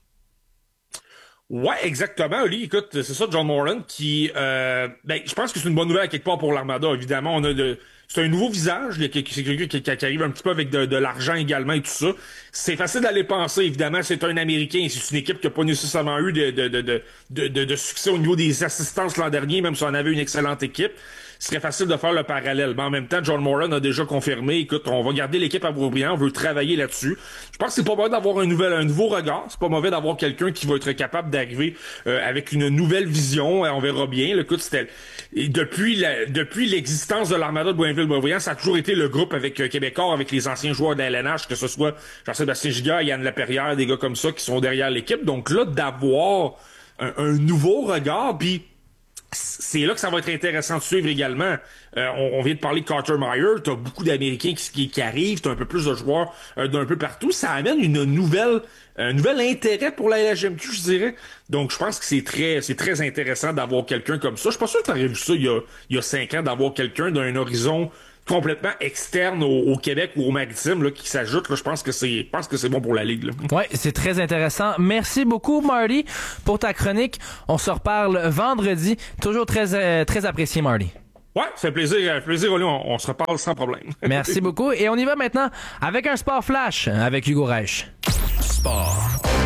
Ouais, exactement, Oli. Écoute, c'est ça, John Moran, qui, je pense que c'est une bonne nouvelle à quelque part pour l'Armada. Évidemment, c'est un nouveau visage. C'est quelqu'un qui arrive un petit peu avec de l'argent également et tout ça. C'est facile d'aller penser. Évidemment, c'est un Américain. C'est une équipe qui n'a pas nécessairement eu de succès au niveau des assistances l'an dernier, même si on avait une excellente équipe. Ce serait facile de faire le parallèle. Mais en même temps, John Moran a déjà confirmé, écoute, on va garder l'équipe à Boisbriand, on veut travailler là-dessus. Je pense que c'est pas mauvais d'avoir un nouveau regard. C'est pas mauvais d'avoir quelqu'un qui va être capable d'arriver avec une nouvelle vision. On verra bien. Écoute, depuis l'existence de l'Armada de Blainville-Boisbriand, ça a toujours été le groupe avec Québécois, avec les anciens joueurs de la LNH, que ce soit Jean-Sébastien Giguère, Yann Laperrière, des gars comme ça qui sont derrière l'équipe. Donc là, d'avoir un nouveau regard, puis c'est là que ça va être intéressant de suivre également. On vient de parler de Carter Meyer, t'as beaucoup d'Américains qui arrivent, t'as un peu plus de joueurs d'un peu partout. Ça amène un nouvel intérêt pour la LHMQ, je dirais. Donc, je pense que c'est très intéressant d'avoir quelqu'un comme ça. Je suis pas sûr que t'aurais vu ça il y a 5 ans, d'avoir quelqu'un d'un horizon complètement externe au Québec ou au Maritime là, qui s'ajoute. Là, je pense que c'est bon pour la Ligue. Là. Ouais, c'est très intéressant. Merci beaucoup, Marty, pour ta chronique. On se reparle vendredi. Toujours très apprécié, Marty. Ouais, c'est un plaisir, Oli. On se reparle sans problème. Merci beaucoup. Et on y va maintenant avec un Sport Flash avec Hugo Reich. Sport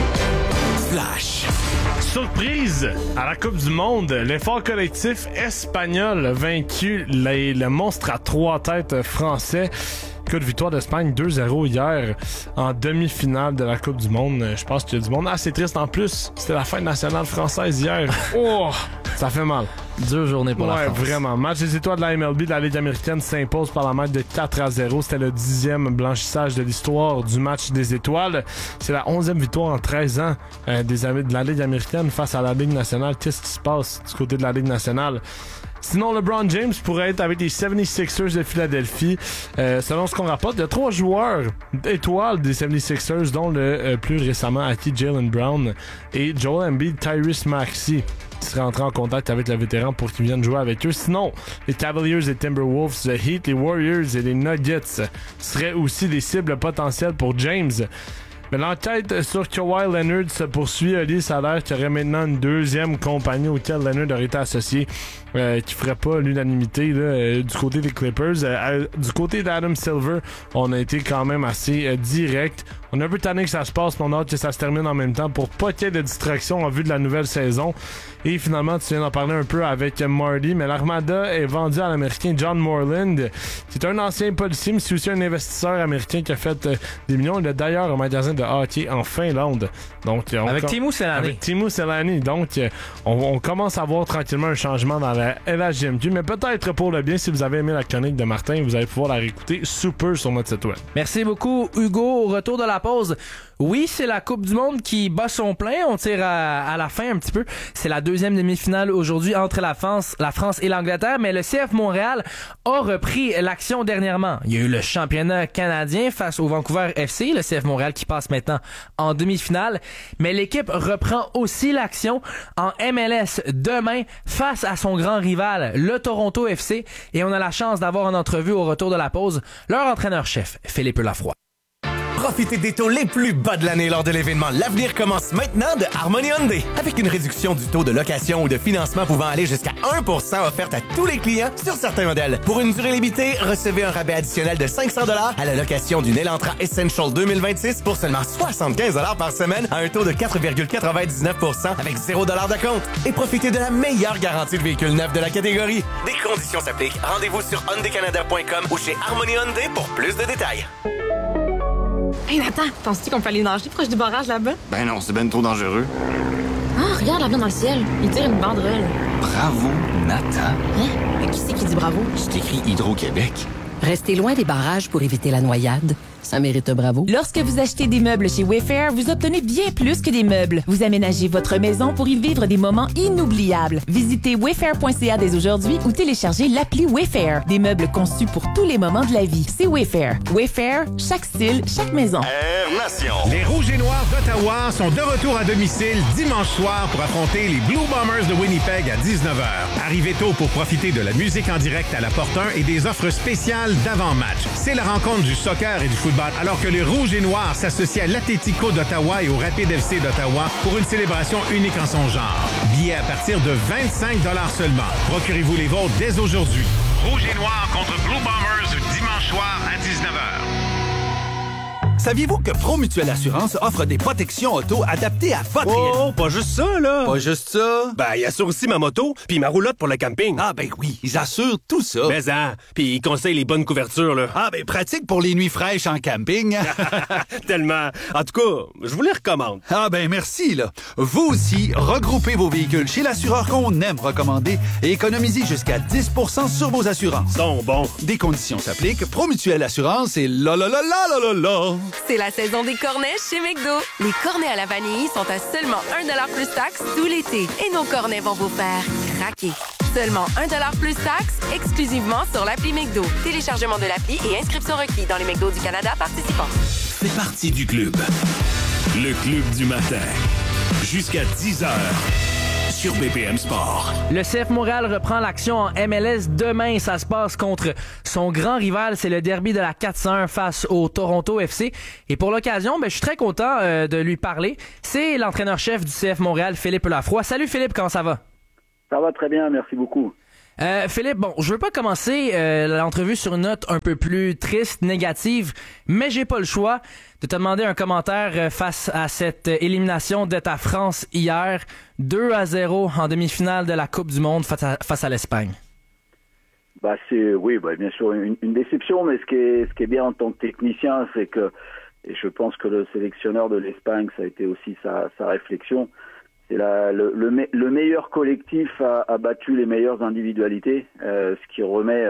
Flash. Surprise à la Coupe du Monde, l'effort collectif espagnol a vaincu le monstre à 3 têtes français. Écoute, victoire d'Espagne 2-0 hier en demi-finale de la Coupe du Monde. Je pense qu'il y a du monde assez triste. En plus, c'était la fête nationale française hier. Oh, ça fait mal. Dure journée pour la France. Ouais, vraiment. Match des étoiles de la MLB de la Ligue américaine s'impose par la marque de 4-0. C'était le 10e blanchissage de l'histoire du match des étoiles. C'est la 11e victoire en 13 ans de la Ligue américaine face à la Ligue nationale. Qu'est-ce qui se passe du côté de la Ligue nationale? Sinon, LeBron James pourrait être avec les 76ers de Philadelphie. Selon ce qu'on rapporte, il y a 3 joueurs étoiles des 76ers, dont le plus récemment acquis Jaylen Brown et Joel Embiid, Tyrese Maxey, qui seraient entrés en contact avec le vétéran pour qu'il vienne jouer avec eux. Sinon, les Cavaliers et Timberwolves, le Heat, les Warriors et les Nuggets seraient aussi des cibles potentielles pour James. Mais l'enquête sur Kawhi Leonard se poursuit. Ali, ça a l'air qu'il y aurait maintenant une 2e compagnie auquel Leonard aurait été associé qui ferait pas l'unanimité là, du côté des Clippers. Du côté d'Adam Silver, on a été quand même assez direct. On a un peu tanné que ça se passe, mais on a hâte que ça se termine en même temps pour pas qu'il y ait de distraction en vue de la nouvelle saison. Et finalement, tu viens d'en parler un peu avec Marty, mais l'Armada est vendue à l'Américain John Moreland, qui est un ancien policier, mais c'est aussi un investisseur américain qui a fait des millions. Il a d'ailleurs un magasin de hockey en Finlande. Donc, avec Teemu Selanne. Avec Teemu Selanne. Donc, on commence à voir tranquillement un changement dans la LHJMQ, mais peut-être pour le bien. Si vous avez aimé la chronique de Martin, vous allez pouvoir la réécouter super sur notre site web. Merci beaucoup, Hugo. Au retour de la pause, oui, c'est la Coupe du Monde qui bat son plein. On tire à la fin un petit peu. C'est la 2e demi-finale aujourd'hui entre la France et l'Angleterre, mais le CF Montréal a repris l'action dernièrement. Il y a eu le championnat canadien face au Vancouver FC, le CF Montréal qui passe maintenant en demi-finale, mais l'équipe reprend aussi l'action en MLS demain face à son grand rival, le Toronto FC, et on a la chance d'avoir en entrevue au retour de la pause leur entraîneur-chef, Philippe Lafroy. Profitez des taux les plus bas de l'année lors de l'événement L'Avenir commence maintenant de Harmony Hyundai. Avec une réduction du taux de location ou de financement pouvant aller jusqu'à 1% offerte à tous les clients sur certains modèles. Pour une durée limitée, recevez un rabais additionnel de 500 $ à la location d'une Elantra Essential 2026 pour seulement 75 $ par semaine à un taux de 4,99% avec 0 $ d'acompte. Et profitez de la meilleure garantie de véhicule neuf de la catégorie. Des conditions s'appliquent. Rendez-vous sur hyundaicanada.com ou chez Harmony Hyundai pour plus de détails. Hey Nathan, penses-tu qu'on peut aller nager proche du barrage là-bas? Ben non, c'est ben trop dangereux. Ah, regarde l'avion dans le ciel. Il tire une banderole. Bravo, Nathan. Hein? Mais qui c'est qui dit bravo? C'est écrit Hydro-Québec. Restez loin des barrages pour éviter la noyade. Ça mérite un bravo. Lorsque vous achetez des meubles chez Wayfair, vous obtenez bien plus que des meubles. Vous aménagez votre maison pour y vivre des moments inoubliables. Visitez wayfair.ca dès aujourd'hui ou téléchargez l'appli Wayfair. Des meubles conçus pour tous les moments de la vie. C'est Wayfair. Wayfair, chaque style, chaque maison. Nation. Les Rouges et Noirs d'Ottawa sont de retour à domicile dimanche soir pour affronter les Blue Bombers de Winnipeg à 19h. Arrivez tôt pour profiter de la musique en direct à la Porte 1 et des offres spéciales d'avant-match. C'est la rencontre du soccer et du football, alors que les Rouges et Noirs s'associent à l'Atlético d'Ottawa et au Rapid FC d'Ottawa pour une célébration unique en son genre. Billets à partir de 25 $ seulement. Procurez-vous les vôtres dès aujourd'hui. Rouges et Noirs contre Blue Bombers dimanche soir à 19h. Saviez-vous que Promutuelle Assurance offre des protections auto adaptées à votre réalité? Oh, pas juste ça, là! Pas juste ça? Ben, ils assurent aussi ma moto, puis ma roulotte pour le camping. Ah, ben oui, ils assurent tout ça. Mais puis ils conseillent les bonnes couvertures, là. Ah, ben pratique pour les nuits fraîches en camping. Tellement. En tout cas, je vous les recommande. Ah, ben merci, là. Vous aussi, regroupez vos véhicules chez l'assureur qu'on aime recommander et économisez jusqu'à 10% sur vos assurances. Sont bons. Des conditions s'appliquent. Promutuelle Assurance et la. C'est la saison des cornets chez McDo. Les cornets à la vanille sont à seulement 1$ plus taxes tout l'été. Et nos cornets vont vous faire craquer. Seulement 1$ plus taxes, exclusivement sur l'appli McDo. Téléchargement de l'appli et inscription requis dans les McDo du Canada participants. Fais partie du club. Le club du matin. Jusqu'à 10h. Sur BPM Sport. Le CF Montréal reprend l'action en MLS demain. Ça se passe contre son grand rival. C'est le derby de la 401 face au Toronto FC. Et pour l'occasion, je suis très content de lui parler. C'est l'entraîneur-chef du CF Montréal, Philippe Lafroy. Salut Philippe, comment ça va? Ça va très bien, merci beaucoup. Philippe, je veux pas commencer l'entrevue sur une note un peu plus triste, négative, mais j'ai pas le choix de te demander un commentaire face à cette élimination de ta France hier, 2-0 en demi-finale de la Coupe du Monde face à l'Espagne. Oui, bien sûr une déception, mais ce qui est bien en tant que technicien, c'est que, et je pense que le sélectionneur de l'Espagne, ça a été aussi sa réflexion. C'est le meilleur collectif a battu les meilleures individualités, ce qui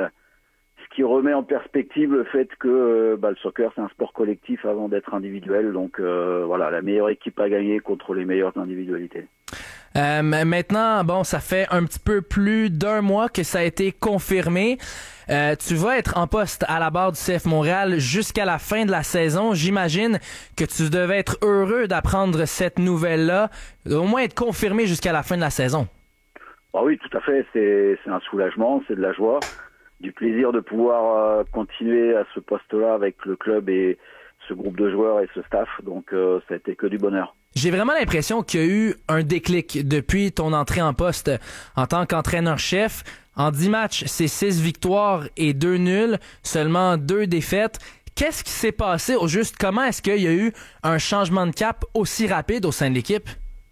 remet en perspective le fait que le soccer c'est un sport collectif avant d'être individuel. Donc la meilleure équipe a gagné contre les meilleures individualités. Maintenant, ça fait un petit peu plus d'un mois que ça a été confirmé. Tu vas être en poste à la barre du CF Montréal jusqu'à la fin de la saison. J'imagine que tu devais être heureux d'apprendre cette nouvelle-là, au moins être confirmé jusqu'à la fin de la saison. Oui, tout à fait. C'est un soulagement, c'est de la joie, du plaisir de pouvoir continuer à ce poste-là avec le club et ce groupe de joueurs et ce staff. Donc, ça a été que du bonheur. J'ai vraiment l'impression qu'il y a eu un déclic depuis ton entrée en poste en tant qu'entraîneur-chef. En 10 matchs, c'est 6 victoires et 2 nuls, seulement 2 défaites. Qu'est-ce qui s'est passé au juste? Comment est-ce qu'il y a eu un changement de cap aussi rapide au sein de l'équipe?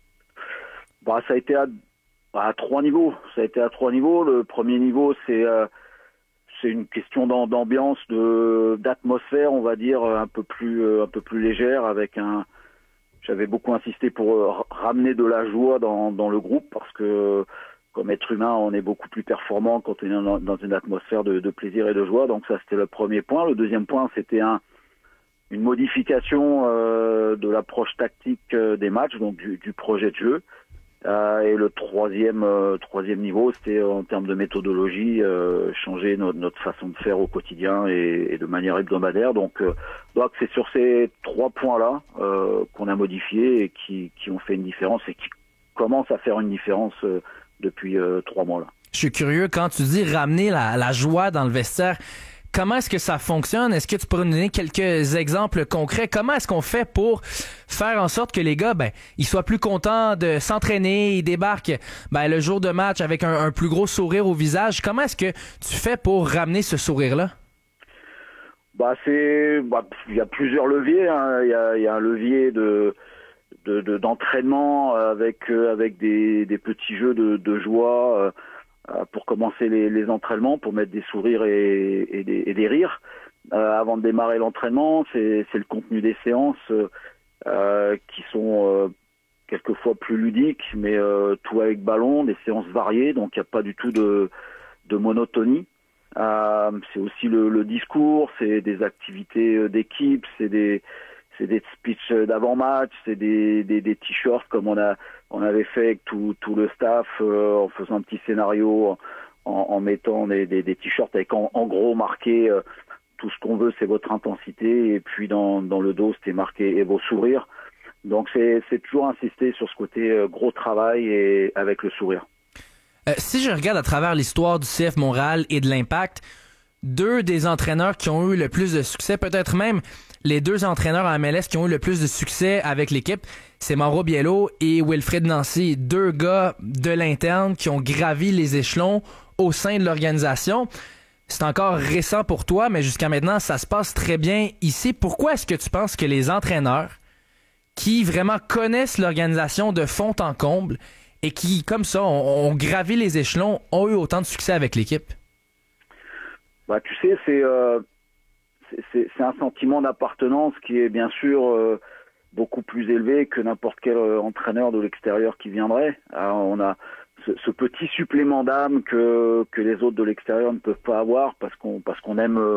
Ça a été à 3 niveaux. Ça a été à 3 niveaux. Le premier niveau, c'est une question d'ambiance, d'atmosphère, on va dire, un peu plus légère, avec J'avais beaucoup insisté pour ramener de la joie dans le groupe, parce que comme être humain, on est beaucoup plus performant quand on est dans une atmosphère de plaisir et de joie. Donc ça, c'était le premier point. Le deuxième point, c'était une modification de l'approche tactique des matchs, donc du projet de jeu. Et le troisième niveau, c'était en termes de méthodologie, changer notre façon de faire au quotidien et de manière hebdomadaire. Donc c'est sur ces 3 points-là qu'on a modifié et qui ont fait une différence et qui commencent à faire une différence depuis 3 mois là. Je suis curieux, quand tu dis ramener la joie dans le vestiaire, comment est-ce que ça fonctionne? Est-ce que tu pourrais nous donner quelques exemples concrets? Comment est-ce qu'on fait pour faire en sorte que les gars, ils soient plus contents de s'entraîner, ils débarquent le jour de match avec un plus gros sourire au visage? Comment est-ce que tu fais pour ramener ce sourire-là? Il y a plusieurs leviers, hein. Il y a un levier d'entraînement avec des petits jeux de joie pour commencer les entraînements, pour mettre des sourires et des rires avant de démarrer l'entraînement. C'est le contenu des séances qui sont quelquefois plus ludiques, mais tout avec ballon, des séances variées, donc il n'y a pas du tout de monotonie. C'est aussi le discours, c'est des activités d'équipe, c'est des speeches d'avant-match, c'est des t-shirts comme on avait fait avec tout le staff, en faisant un petit scénario, en mettant des t-shirts avec en gros marqué tout ce qu'on veut, c'est votre intensité, et puis dans le dos c'était marqué et vos sourires. Donc c'est toujours insister sur ce côté gros travail et avec le sourire. Si je regarde à travers l'histoire du CF Montréal et de l'Impact, 2 des entraîneurs qui ont eu le plus de succès, peut-être même les 2 entraîneurs en MLS qui ont eu le plus de succès avec l'équipe, c'est Mauro Biello et Wilfried Nancy, 2 gars de l'interne qui ont gravi les échelons au sein de l'organisation. C'est encore récent pour toi, mais jusqu'à maintenant, ça se passe très bien ici. Pourquoi est-ce que tu penses que les entraîneurs qui vraiment connaissent l'organisation de fond en comble et qui, comme ça, ont gravi les échelons, ont eu autant de succès avec l'équipe? Tu sais, c'est un sentiment d'appartenance qui est bien sûr beaucoup plus élevé que n'importe quel entraîneur de l'extérieur qui viendrait. Alors, on a ce petit supplément d'âme que les autres de l'extérieur ne peuvent pas avoir parce qu'on aime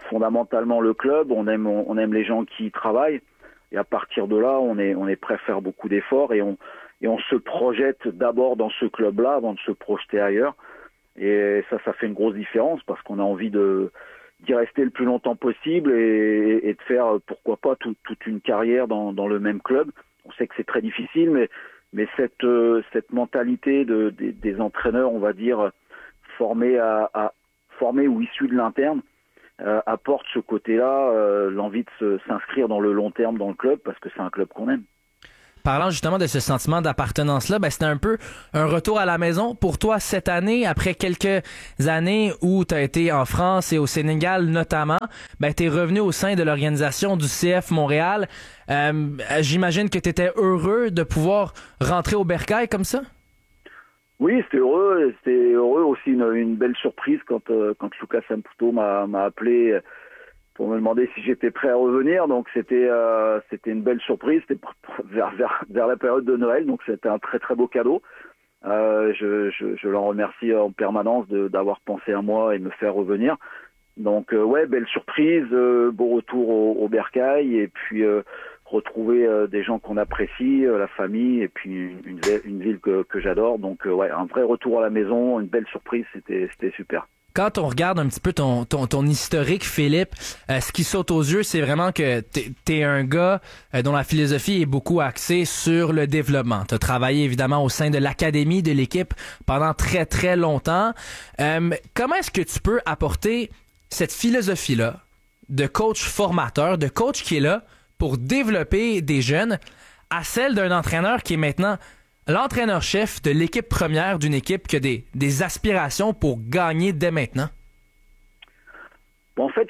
fondamentalement le club, on aime les gens qui y travaillent, et à partir de là, on est prêt à faire beaucoup d'efforts et on se projette d'abord dans ce club-là avant de se projeter ailleurs. Et ça fait une grosse différence parce qu'on a envie d'y rester le plus longtemps possible et de faire, pourquoi pas, toute une carrière dans le même club. On sait que c'est très difficile, mais cette mentalité des entraîneurs, on va dire, formés ou issus de l'interne, apporte ce côté-là, l'envie de s'inscrire dans le long terme dans le club parce que c'est un club qu'on aime. Parlant justement de ce sentiment d'appartenance-là, c'était un peu un retour à la maison pour toi cette année, après quelques années où tu as été en France et au Sénégal notamment, tu es revenu au sein de l'organisation du CF Montréal. J'imagine que tu étais heureux de pouvoir rentrer au Bercail comme ça? Oui, c'était heureux aussi, une belle surprise quand Lucas Samputo m'a appelé pour me demander si j'étais prêt à revenir. Donc c'était une belle surprise. C'était vers la période de Noël, donc c'était un très très beau cadeau. Je leur remercie en permanence d'avoir pensé à moi et de me faire revenir. Donc belle surprise, beau retour au Bercail et puis retrouver des gens qu'on apprécie, la famille et puis une ville que j'adore. Donc un vrai retour à la maison, une belle surprise, c'était super. Quand on regarde un petit peu ton historique, Philippe, ce qui saute aux yeux, c'est vraiment que t'es un gars dont la philosophie est beaucoup axée sur le développement. T'as travaillé évidemment au sein de l'académie de l'équipe pendant très très longtemps. Comment est-ce que tu peux apporter cette philosophie-là de coach formateur, de coach qui est là pour développer des jeunes à celle d'un entraîneur qui est maintenant l'entraîneur-chef de l'équipe première d'une équipe qui a des aspirations pour gagner dès maintenant? Bon, en fait,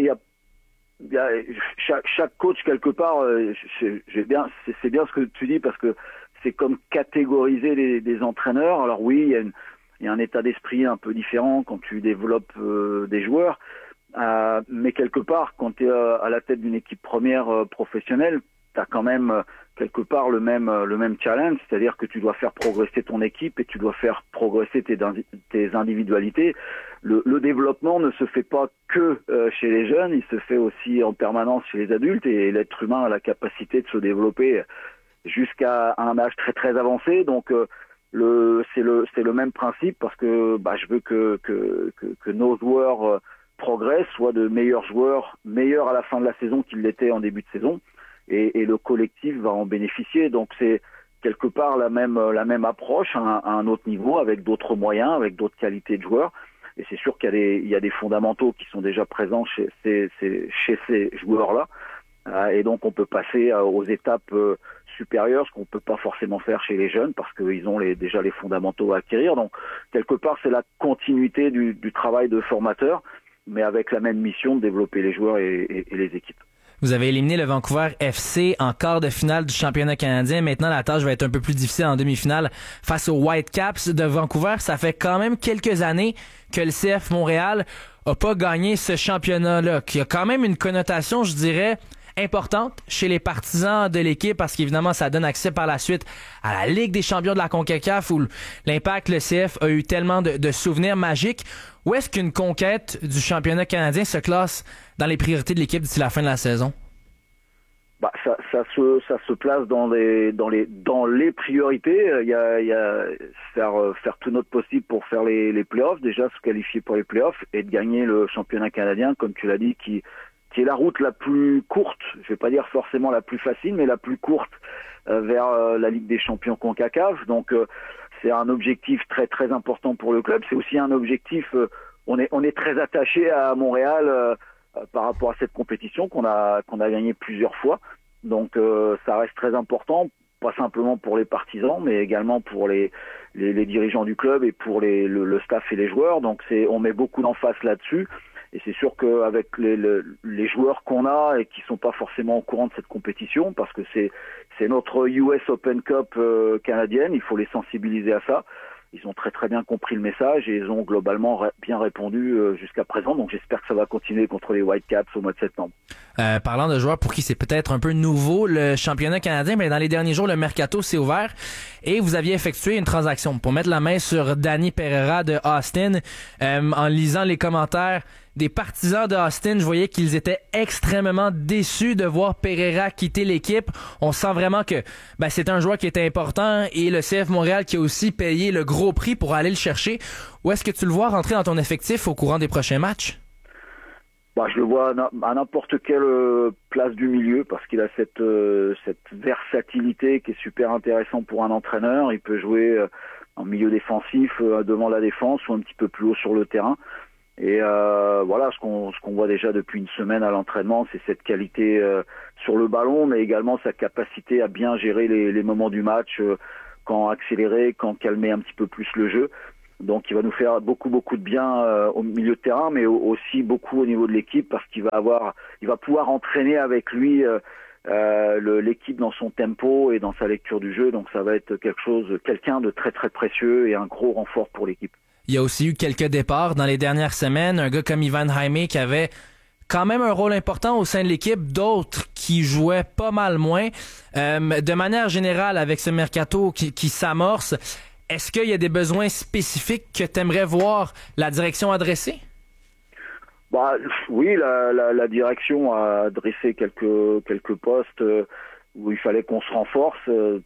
chaque coach quelque part, c'est bien ce que tu dis parce que c'est comme catégoriser des entraîneurs. Alors oui, il y a un état d'esprit un peu différent quand tu développes des joueurs, mais quelque part, quand tu es à la tête d'une équipe première professionnelle, tu as quand même quelque part le même challenge, c'est-à-dire que tu dois faire progresser ton équipe et tu dois faire progresser tes individualités. Le développement ne se fait pas que chez les jeunes, il se fait aussi en permanence chez les adultes et l'être humain a la capacité de se développer jusqu'à un âge très très avancé. Donc c'est le même principe parce que je veux que nos joueurs progressent, soient de meilleurs joueurs, meilleurs à la fin de la saison qu'ils l'étaient en début de saison. Et le collectif va en bénéficier. Donc c'est quelque part la même approche à un autre niveau, avec d'autres moyens, avec d'autres qualités de joueurs. Et c'est sûr qu'il y a des fondamentaux qui sont déjà présents chez ces joueurs-là. Et donc on peut passer aux étapes supérieures, ce qu'on peut pas forcément faire chez les jeunes, parce qu'ils ont déjà les fondamentaux à acquérir. Donc quelque part c'est la continuité du travail de formateur, mais avec la même mission de développer les joueurs et les équipes. Vous avez éliminé le Vancouver FC en quart de finale du championnat canadien. Maintenant, la tâche va être un peu plus difficile en demi-finale face aux Whitecaps de Vancouver. Ça fait quand même quelques années que le CF Montréal a pas gagné ce championnat-là, qui a quand même une connotation, je dirais, importante chez les partisans de l'équipe parce qu'évidemment, ça donne accès par la suite à la Ligue des champions de la CONCACAF où l'Impact, le CF, a eu tellement de souvenirs magiques. Où est-ce qu'une conquête du championnat canadien se classe dans les priorités de l'équipe d'ici la fin de la saison? Ça se place dans les priorités. Il y a faire tout notre possible pour faire les playoffs, déjà se qualifier pour les playoffs et de gagner le championnat canadien, comme tu l'as dit, qui est la route la plus courte, je vais pas dire forcément la plus facile, mais la plus courte vers la Ligue des champions CONCACAF. Donc c'est un objectif très très important pour le club. C'est aussi un objectif, on est très attaché à Montréal par rapport à cette compétition qu'on a gagné plusieurs fois. Donc ça reste très important, pas simplement pour les partisans, mais également pour les dirigeants du club et pour le staff et les joueurs. Donc on met beaucoup d'emphase là-dessus. Et c'est sûr qu'avec les joueurs qu'on a et qui sont pas forcément au courant de cette compétition, parce que c'est notre US Open Cup canadienne, il faut les sensibiliser à ça. Ils ont très très bien compris le message et ils ont globalement bien répondu jusqu'à présent. Donc j'espère que ça va continuer contre les Whitecaps au mois de septembre. Parlant de joueurs pour qui c'est peut-être un peu nouveau, le championnat canadien, mais dans les derniers jours, le mercato s'est ouvert et vous aviez effectué une transaction pour mettre la main sur Danny Pereira de Austin. En lisant les commentaires des partisans de Austin. Je voyais qu'ils étaient extrêmement déçus de voir Pereira quitter l'équipe. On sent vraiment que c'est un joueur qui était important et le CF Montréal qui a aussi payé le gros prix pour aller le chercher. Où est-ce que tu le vois rentrer dans ton effectif au courant des prochains matchs? Je le vois à n'importe quelle place du milieu parce qu'il a cette versatilité qui est super intéressante pour un entraîneur. Il peut jouer en milieu défensif, devant la défense ou un petit peu plus haut sur le terrain. Et ce qu'on voit déjà depuis une semaine à l'entraînement, c'est cette qualité sur le ballon, mais également sa capacité à bien gérer les moments du match, quand accélérer, quand calmer un petit peu plus le jeu. Donc il va nous faire beaucoup de bien au milieu de terrain, mais aussi beaucoup au niveau de l'équipe parce qu'il va pouvoir entraîner avec lui l'équipe dans son tempo et dans sa lecture du jeu. Donc ça va être quelqu'un de très très précieux et un gros renfort pour l'équipe. Il y a aussi eu quelques départs dans les dernières semaines. Un gars comme Ivan Jaime qui avait quand même un rôle important au sein de l'équipe, d'autres qui jouaient pas mal moins. De manière générale, avec ce mercato qui s'amorce, est-ce qu'il y a des besoins spécifiques que tu aimerais voir la direction adresser? Oui, la direction a adressé quelques postes où il fallait qu'on se renforce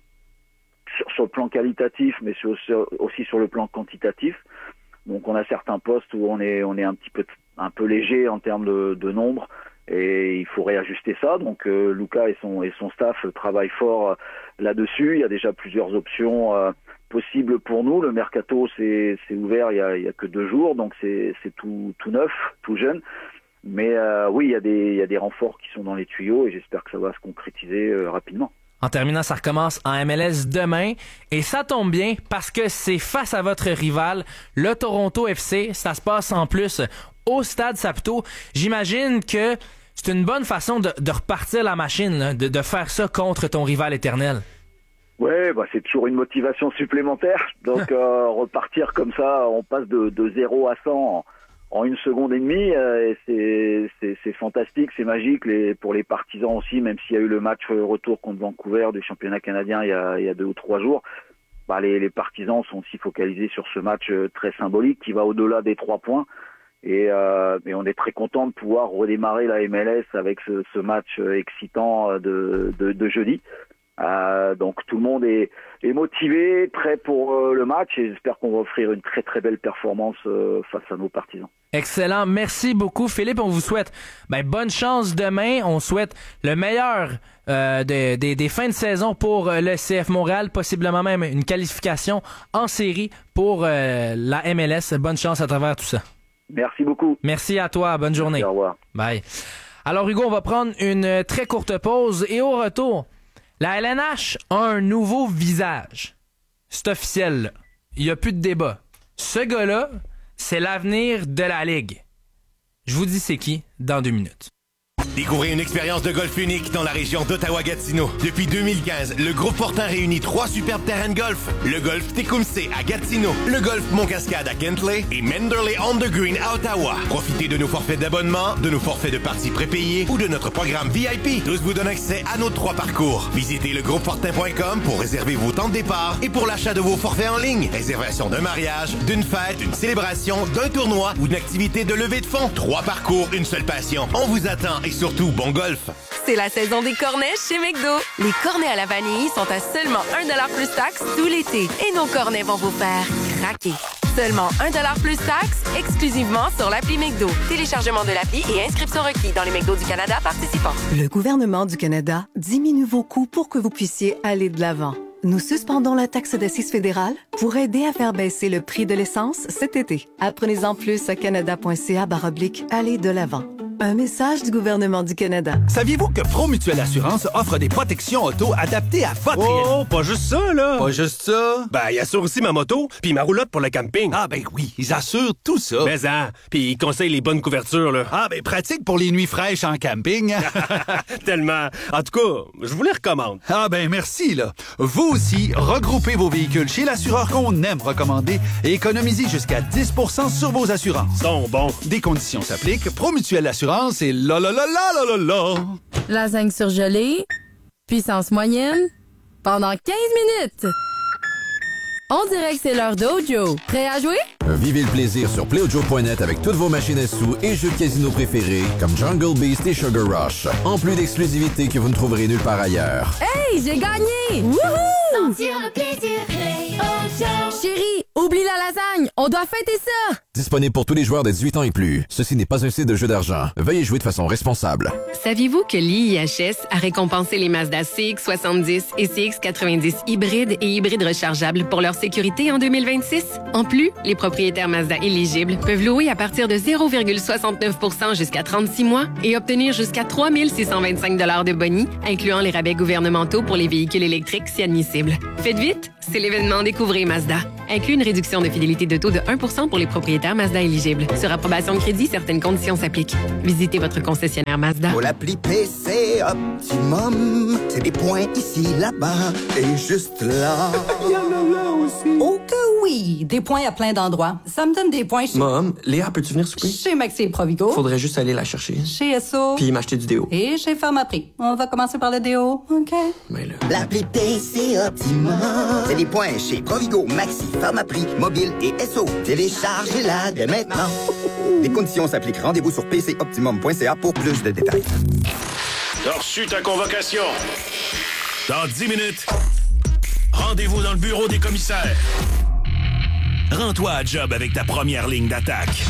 sur le plan qualitatif, mais aussi sur le plan quantitatif. Donc on a certains postes où on est un peu léger en termes de nombre et il faut réajuster ça. Donc Lucas et son staff travaillent fort là-dessus. Il y a déjà plusieurs options possible pour nous. Le mercato c'est ouvert il y a que 2 jours, donc c'est tout neuf, tout jeune. Mais oui, il y a des renforts qui sont dans les tuyaux et j'espère que ça va se concrétiser rapidement. En terminant, ça recommence en MLS demain et ça tombe bien parce que c'est face à votre rival, le Toronto FC. Ça se passe en plus au Stade Saputo. J'imagine que c'est une bonne façon de repartir la machine, là, de faire ça contre ton rival éternel. Ouais, c'est toujours une motivation supplémentaire. Donc repartir comme ça, on passe de 0 à 100 en 1 seconde et demie. Et c'est fantastique, c'est magique. Pour les partisans aussi, même s'il y a eu le match retour contre Vancouver du championnat canadien il y a 2 ou 3 jours, les partisans sont aussi focalisés sur ce match très symbolique qui va au-delà des 3 points. Et on est très content de pouvoir redémarrer la MLS avec ce match excitant de jeudi. Donc tout le monde est motivé, prêt pour le match et j'espère qu'on va offrir une très très belle performance face à nos partisans. Excellent, merci beaucoup Philippe, on vous souhaite bonne chance demain, on souhaite le meilleur des fins de saison pour le CF Montréal, possiblement même une qualification en série pour la MLS. Bonne chance à travers tout ça. Merci beaucoup. Merci à toi, bonne journée. Merci, au revoir. Bye. Alors Hugo, on va prendre une très courte pause et au retour, la LNH a un nouveau visage. C'est officiel, là. Il n'y a plus de débat. Ce gars-là, c'est l'avenir de la Ligue. Je vous dis c'est qui dans 2 minutes. Découvrez une expérience de golf unique dans la région d'Ottawa-Gatineau. Depuis 2015, le groupe Fortin réunit 3 superbes terrains de golf. Le golf Tecumseh à Gatineau, le golf Montcascade à Kentley et Manderley on the Green à Ottawa. Profitez de nos forfaits d'abonnement, de nos forfaits de parties prépayés ou de notre programme VIP. Tous vous donnent accès à nos 3 parcours. Visitez legroupefortin.com pour réserver vos temps de départ et pour l'achat de vos forfaits en ligne. Réservation d'un mariage, d'une fête, d'une célébration, d'un tournoi ou d'une activité de levée de fonds. 3 parcours, une seule passion. On vous attend et surtout, bon golf! C'est la saison des cornets chez McDo. Les cornets à la vanille sont à seulement 1$ plus taxe tout l'été. Et nos cornets vont vous faire craquer. Seulement 1$ plus taxe, exclusivement sur l'appli McDo. Téléchargement de l'appli et inscription requis dans les McDo du Canada participants. Le gouvernement du Canada diminue vos coûts pour que vous puissiez aller de l'avant. Nous suspendons la taxe d'assises fédérale pour aider à faire baisser le prix de l'essence cet été. Apprenez-en plus à canada.ca/aller de l'avant. Un message du gouvernement du Canada. Saviez-vous que Promutuelle Assurance offre des protections auto adaptées à votre... Oh, pas juste ça, là! Pas juste ça? Ils assurent aussi ma moto, puis ma roulotte pour le camping. Ah, oui, ils assurent tout ça. Mais puis ils conseillent les bonnes couvertures, là. Ah, pratique pour les nuits fraîches en camping. Tellement. En tout cas, je vous les recommande. Ah, merci, là. Vous aussi, regroupez vos véhicules chez l'assureur qu'on aime recommander et économisez jusqu'à 10% sur vos assurances. Sont bons. Des conditions s'appliquent. Promutuelle Assurance et la. Lasagne surgelée, puissance moyenne, pendant 15 minutes. On dirait que c'est l'heure d'Ojo. Prêt à jouer? Vivez le plaisir sur playaudio.net avec toutes vos machines à sous et jeux de casino préférés comme Jungle Beast et Sugar Rush. En plus d'exclusivités que vous ne trouverez nulle part ailleurs. Hey, j'ai gagné! Wouhou! Sentir le plaisir, Chérie, oublie la lasagne, on doit fêter ça! Disponible pour tous les joueurs de 18 ans et plus. Ceci n'est pas un site de jeu d'argent. Veuillez jouer de façon responsable. Saviez-vous que l'IIHS a récompensé les Mazda CX-70 et CX-90 hybrides et hybrides rechargeables pour leur sécurité en 2026? En plus, les propriétaires Mazda éligibles peuvent louer à partir de 0,69% jusqu'à 36 mois et obtenir jusqu'à 3 625 $ de boni, incluant les rabais gouvernementaux pour les véhicules électriques si admissibles. Faites vite, c'est l'événement Découvrez Mazda. Inclut une réduction de fidélité de taux de 1% pour les propriétaires Mazda éligibles. Sur approbation de crédit, certaines conditions s'appliquent. Visitez votre concessionnaire Mazda. Pour l'appli PC Optimum, c'est des points ici, là-bas et juste là. Il y en a là aussi. Oh que oui! Des points à plein d'endroits. Ça me donne des points chez... Mom, Léa, peux-tu venir souper? Chez Maxi et Provigo. Faudrait juste aller la chercher. Chez Esso. Puis m'acheter du déo. Et chez Pharmaprix. On va commencer par le déo, OK? Mais là... L'appli PC Optimum, c'est des points chez Provigo, Maxi, Pharmaprix, Mobile et Esso. Téléchargez-la dès maintenant. Les conditions s'appliquent. Rendez-vous sur pcoptimum.ca pour plus de détails. T'as reçu ta convocation. Dans 10 minutes, rendez-vous dans le bureau des commissaires. Rends-toi à job avec ta première ligne d'attaque.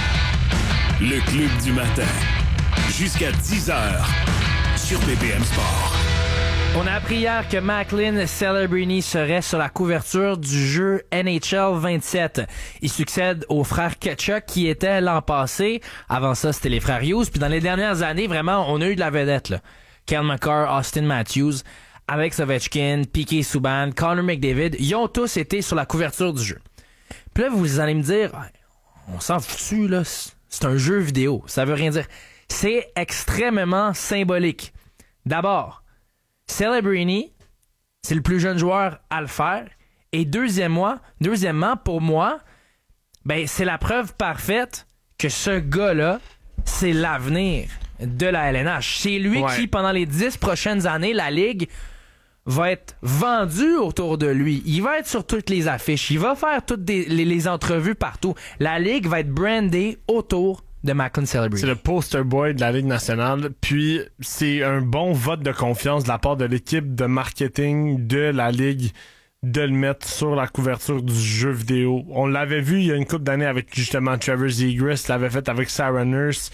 Le Club du matin. Jusqu'à 10h sur BPM Sport. On a appris hier que Macklin Celebrini serait sur la couverture du jeu NHL 27. Il succède aux frères Tkachuk qui étaient l'an passé. Avant ça, c'était les frères Hughes. Puis dans les dernières années, vraiment, on a eu de la vedette, là. Kel McCarr, Austin Matthews, Alex Ovechkin, Piquet Subban, Connor McDavid, ils ont tous été sur la couverture du jeu. Puis là, vous allez me dire, on s'en fout, là, c'est un jeu vidéo. Ça veut rien dire. C'est extrêmement symbolique. D'abord, Celebrini, c'est le plus jeune joueur à le faire. Et deuxièmement, pour moi, ben, c'est la preuve parfaite que ce gars-là, c'est l'avenir de la LNH. C'est lui qui, pendant les 10 prochaines années, la Ligue va être vendue autour de lui. Il va être sur toutes les affiches. Il va faire toutes les entrevues partout. La Ligue va être brandée autour de Macklin Celebrini. C'est le poster boy de la Ligue nationale. Puis, c'est un bon vote de confiance de la part de l'équipe de marketing de la Ligue de le mettre sur la couverture du jeu vidéo. On l'avait vu il y a une couple d'années avec justement Trevor Zegras, l'avait fait avec Sarah Nurse.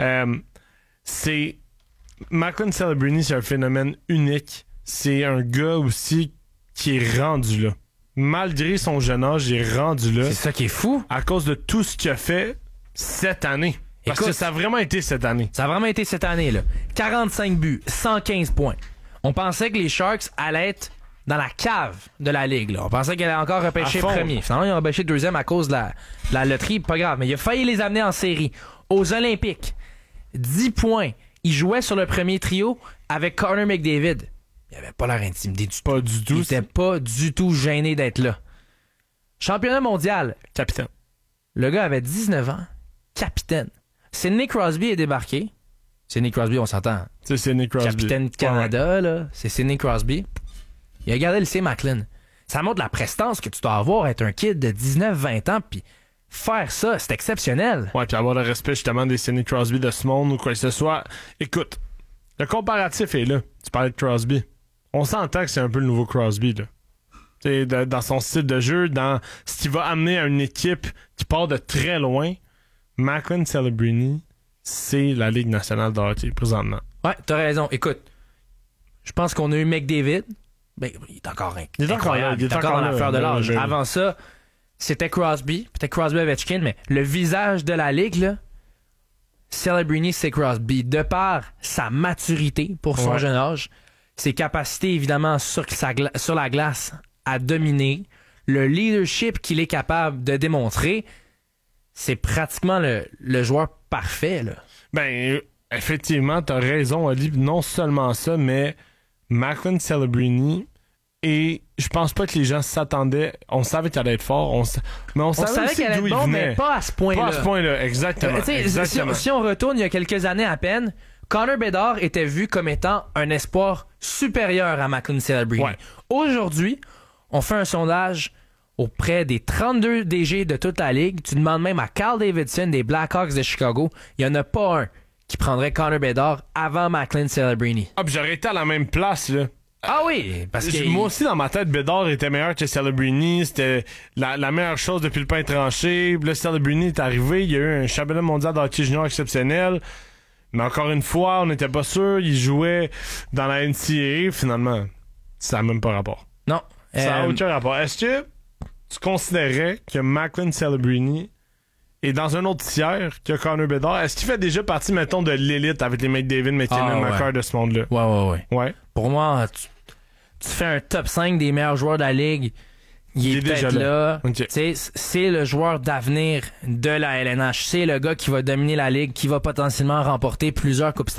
Macklin Celebrini, c'est un phénomène unique. C'est un gars aussi qui est rendu là. Malgré son jeune âge, il est rendu là. C'est ça qui est fou. À cause de tout ce qu'il a fait cette année. Parce que ça a vraiment été cette année. Ça a vraiment été cette année, là. 45 buts, 115 points. On pensait que les Sharks allaient être dans la cave de la Ligue, là. On pensait qu'elle allait encore repêcher premier. Finalement, ils ont repêché deuxième à cause de la loterie. Pas grave, mais il a failli les amener en série. Aux Olympiques, 10 points. Il jouait sur le premier trio avec Connor McDavid. Il avait pas l'air intimidé du tout. Pas du tout. Il était pas du tout gêné d'être là. Championnat mondial. Capitaine. Le gars avait 19 ans. Capitaine. Sidney Crosby est débarqué. Sidney Crosby, on s'entend. C'est Sidney Crosby. Capitaine du Canada, là. C'est Sidney Crosby. Il a gardé le C. Macklin. Ça montre la prestance que tu dois avoir, être un kid de 19-20 ans, puis faire ça, c'est exceptionnel. Ouais, puis avoir le respect justement des Sidney Crosby de ce monde ou quoi que ce soit. Écoute, le comparatif est là. Tu parlais de Crosby. On s'entend que c'est un peu le nouveau Crosby, là. T'sais, dans son style de jeu, dans ce qui va amener à une équipe qui part de très loin. Macklin Celebrini, c'est la Ligue nationale de hockey présentement. Ouais, t'as raison. Écoute, je pense qu'on a eu McDavid. Ben, il est encore incroyable. Il est encore dans l'affaire de l'âge. Avant ça, c'était Crosby. Peut-être Crosby Ovechkin, mais le visage de la Ligue, là, Celebrini, c'est Crosby. De par sa maturité pour son jeune âge, ses capacités, évidemment, sur la glace à dominer, le leadership qu'il est capable de démontrer, c'est pratiquement le joueur parfait, là. Ben, effectivement, t'as raison, Ali. Non seulement ça, mais Macklin Celebrini, et je pense pas que les gens s'attendaient. On savait qu'il allait être fort, mais on savait aussi qu'il allait être bon, mais pas à ce point-là. Pas à ce point-là, exactement. Si on retourne il y a quelques années à peine, Connor Bedard était vu comme étant un espoir supérieur à Macklin Celebrini. Ouais. Aujourd'hui, on fait un sondage, auprès des 32 DG de toute la ligue. Tu demandes même à Carl Davidson des Blackhawks de Chicago. Il n'y en a pas un qui prendrait Connor Bedard avant Macklin Celebrini. Ah, puis j'aurais été à la même place, là. Ah oui, parce que... Moi aussi, dans ma tête, Bedard était meilleur que Celebrini. C'était la meilleure chose depuis le pain tranché. Puis là, Celebrini est arrivé. Il y a eu un championnat mondial d'hockey junior exceptionnel. Mais encore une fois, on n'était pas sûr. Il jouait dans la NCAA. Finalement, ça n'a même pas rapport. Non. Ça n'a aucun rapport. Est-ce que tu considérais que Macklin Celebrini est dans un autre tiers que Connor Bedard? Est-ce qu'il fait déjà partie, mettons, de l'élite avec les McDavid, McKinnon, McCarr de ce monde-là? Ouais. Pour moi, tu fais un top 5 des meilleurs joueurs de la ligue. Il est peut-être là. Okay. C'est le joueur d'avenir de la LNH. C'est le gars qui va dominer la ligue, qui va potentiellement remporter plusieurs coupes